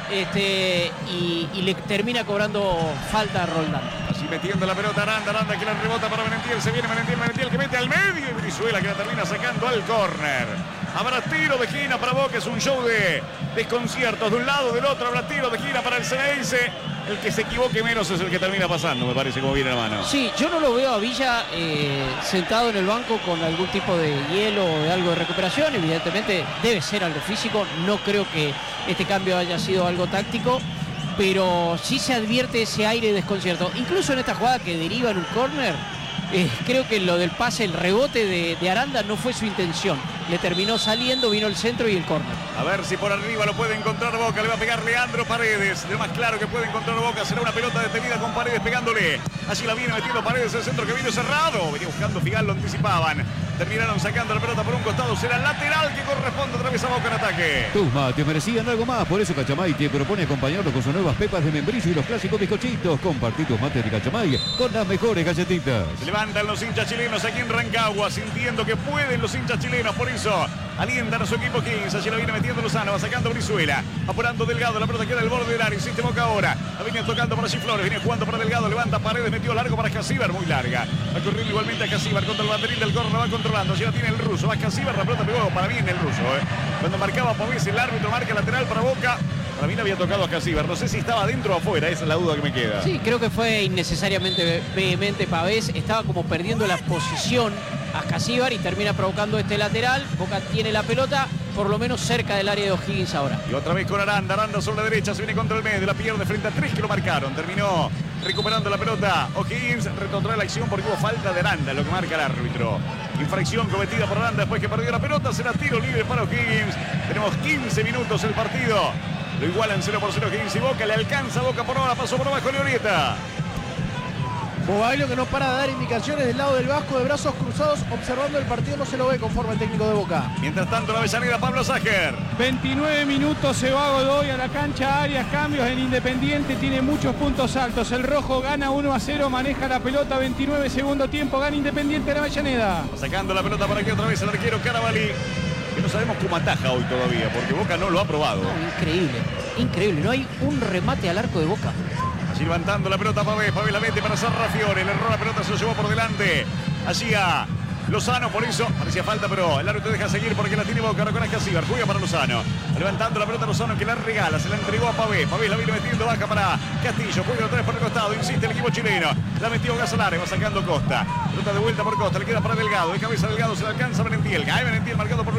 este, y, y le termina cobrando falta a Roldán. Así metiendo la pelota Aranda, Aranda que la rebota para Merentiel, se viene Merentiel, Merentiel que mete al medio y Brizuela que la termina sacando al córner. Habrá tiro de esquina para Boca, es un show de desconciertos de un lado, del otro, habrá tiro de esquina para el Ceneice. El que se equivoque menos es el que termina pasando, me parece, como viene la mano. Sí, yo no lo veo a Villa eh, sentado en el banco con algún tipo de hielo o de algo de recuperación. Evidentemente debe ser algo físico. No creo que este cambio haya sido algo táctico, pero sí se advierte ese aire de desconcierto. Incluso en esta jugada que deriva en un córner, eh, creo que lo del pase, el rebote de, de Aranda no fue su intención. Le terminó saliendo, vino el centro y el córner. A ver si por arriba lo puede encontrar Boca. Le va a pegar Leandro Paredes. Lo más claro que puede encontrar Boca será una pelota detenida con Paredes pegándole. Allí la viene metiendo Paredes, el centro que vino cerrado. Venía buscando Figal, lo anticipaban. Terminaron sacando la pelota por un costado. Será lateral que corresponde otra vez a Boca en ataque. Tus mates merecían algo más. Por eso Cachamay te propone acompañarlo con sus nuevas pepas de membrillo y los clásicos bizcochitos. Compartí tus mates de Cachamay con las mejores galletitas. Se levantan los hinchas chilenos aquí en Rancagua, sintiendo que pueden los hinchas chilenos. Por eso alientan a su equipo Higgins. Allí la viene metiendo Lozano, va sacando Brizuela, apurando Delgado, la pelota queda al borde del área, insiste Boca ahora, la viene tocando para allí Flores, viene jugando para Delgado, levanta Paredes, metió largo para Casíbar, muy larga, va corriendo igualmente a Casíbar contra el banderín del córner, la va controlando, allí la tiene el ruso, va Casíbar, la pelota pegó para mí en el ruso, ¿eh? Cuando marcaba Pavés, el árbitro marca lateral para Boca. Para mí no había tocado a Casíbar, no sé si estaba dentro o afuera, esa es la duda que me queda. Sí, creo que fue innecesariamente vehemente Pavés, estaba como perdiendo la posición a Casíbar y termina provocando este lateral. Boca tiene la pelota, por lo menos cerca del área de O'Higgins ahora. Y otra vez con Aranda, Aranda sobre la derecha, se viene contra el medio, la pierde frente a tres que lo marcaron, terminó recuperando la pelota O'Higgins, retrotrae la acción porque hubo falta de Aranda, lo que marca el árbitro. Infracción cometida por Aranda después que perdió la pelota, será tiro libre para O'Higgins. Tenemos quince minutos el partido. Lo igualan cero por cero Higgins y Boca. Le alcanza Boca por ahora. Pasó por abajo Leorieta. Bobaglio que no para de dar indicaciones del lado del Vasco de brazos cruzados, observando el partido, no se lo ve conforme el técnico de Boca. Mientras tanto, la Avellaneda, Pablo Ságer. veintinueve minutos, se va Godoy a la cancha, Arias, cambios en Independiente, tiene muchos puntos altos. El rojo gana uno a cero, maneja la pelota, veintinueve segundo tiempo, gana Independiente en la Avellaneda. Sacando la pelota para aquí otra vez el arquero Carabalí, que no sabemos cómo ataja hoy todavía, porque Boca no lo ha probado. No, increíble, increíble, no hay un remate al arco de Boca. Allí levantando la pelota Pavés, Pavés la mete para Sarrafiore, le erró la pelota, se lo llevó por delante. Allí a Lozano, por eso parecía falta, pero el árbitro deja seguir porque la tiene Boca. Ahora con Ascasíbar, juega para Lozano. Levantando la pelota Lozano que la regala, se la entregó a Pavés. Pavés la vino metiendo, baja para Castillo, juega otra vez por el costado, insiste el equipo chileno. La metió Gasolare, va sacando Costa. Pelota de vuelta por Costa, le queda para Delgado, de cabeza Delgado, se la alcanza Benentiel. Cae Benentiel marcado por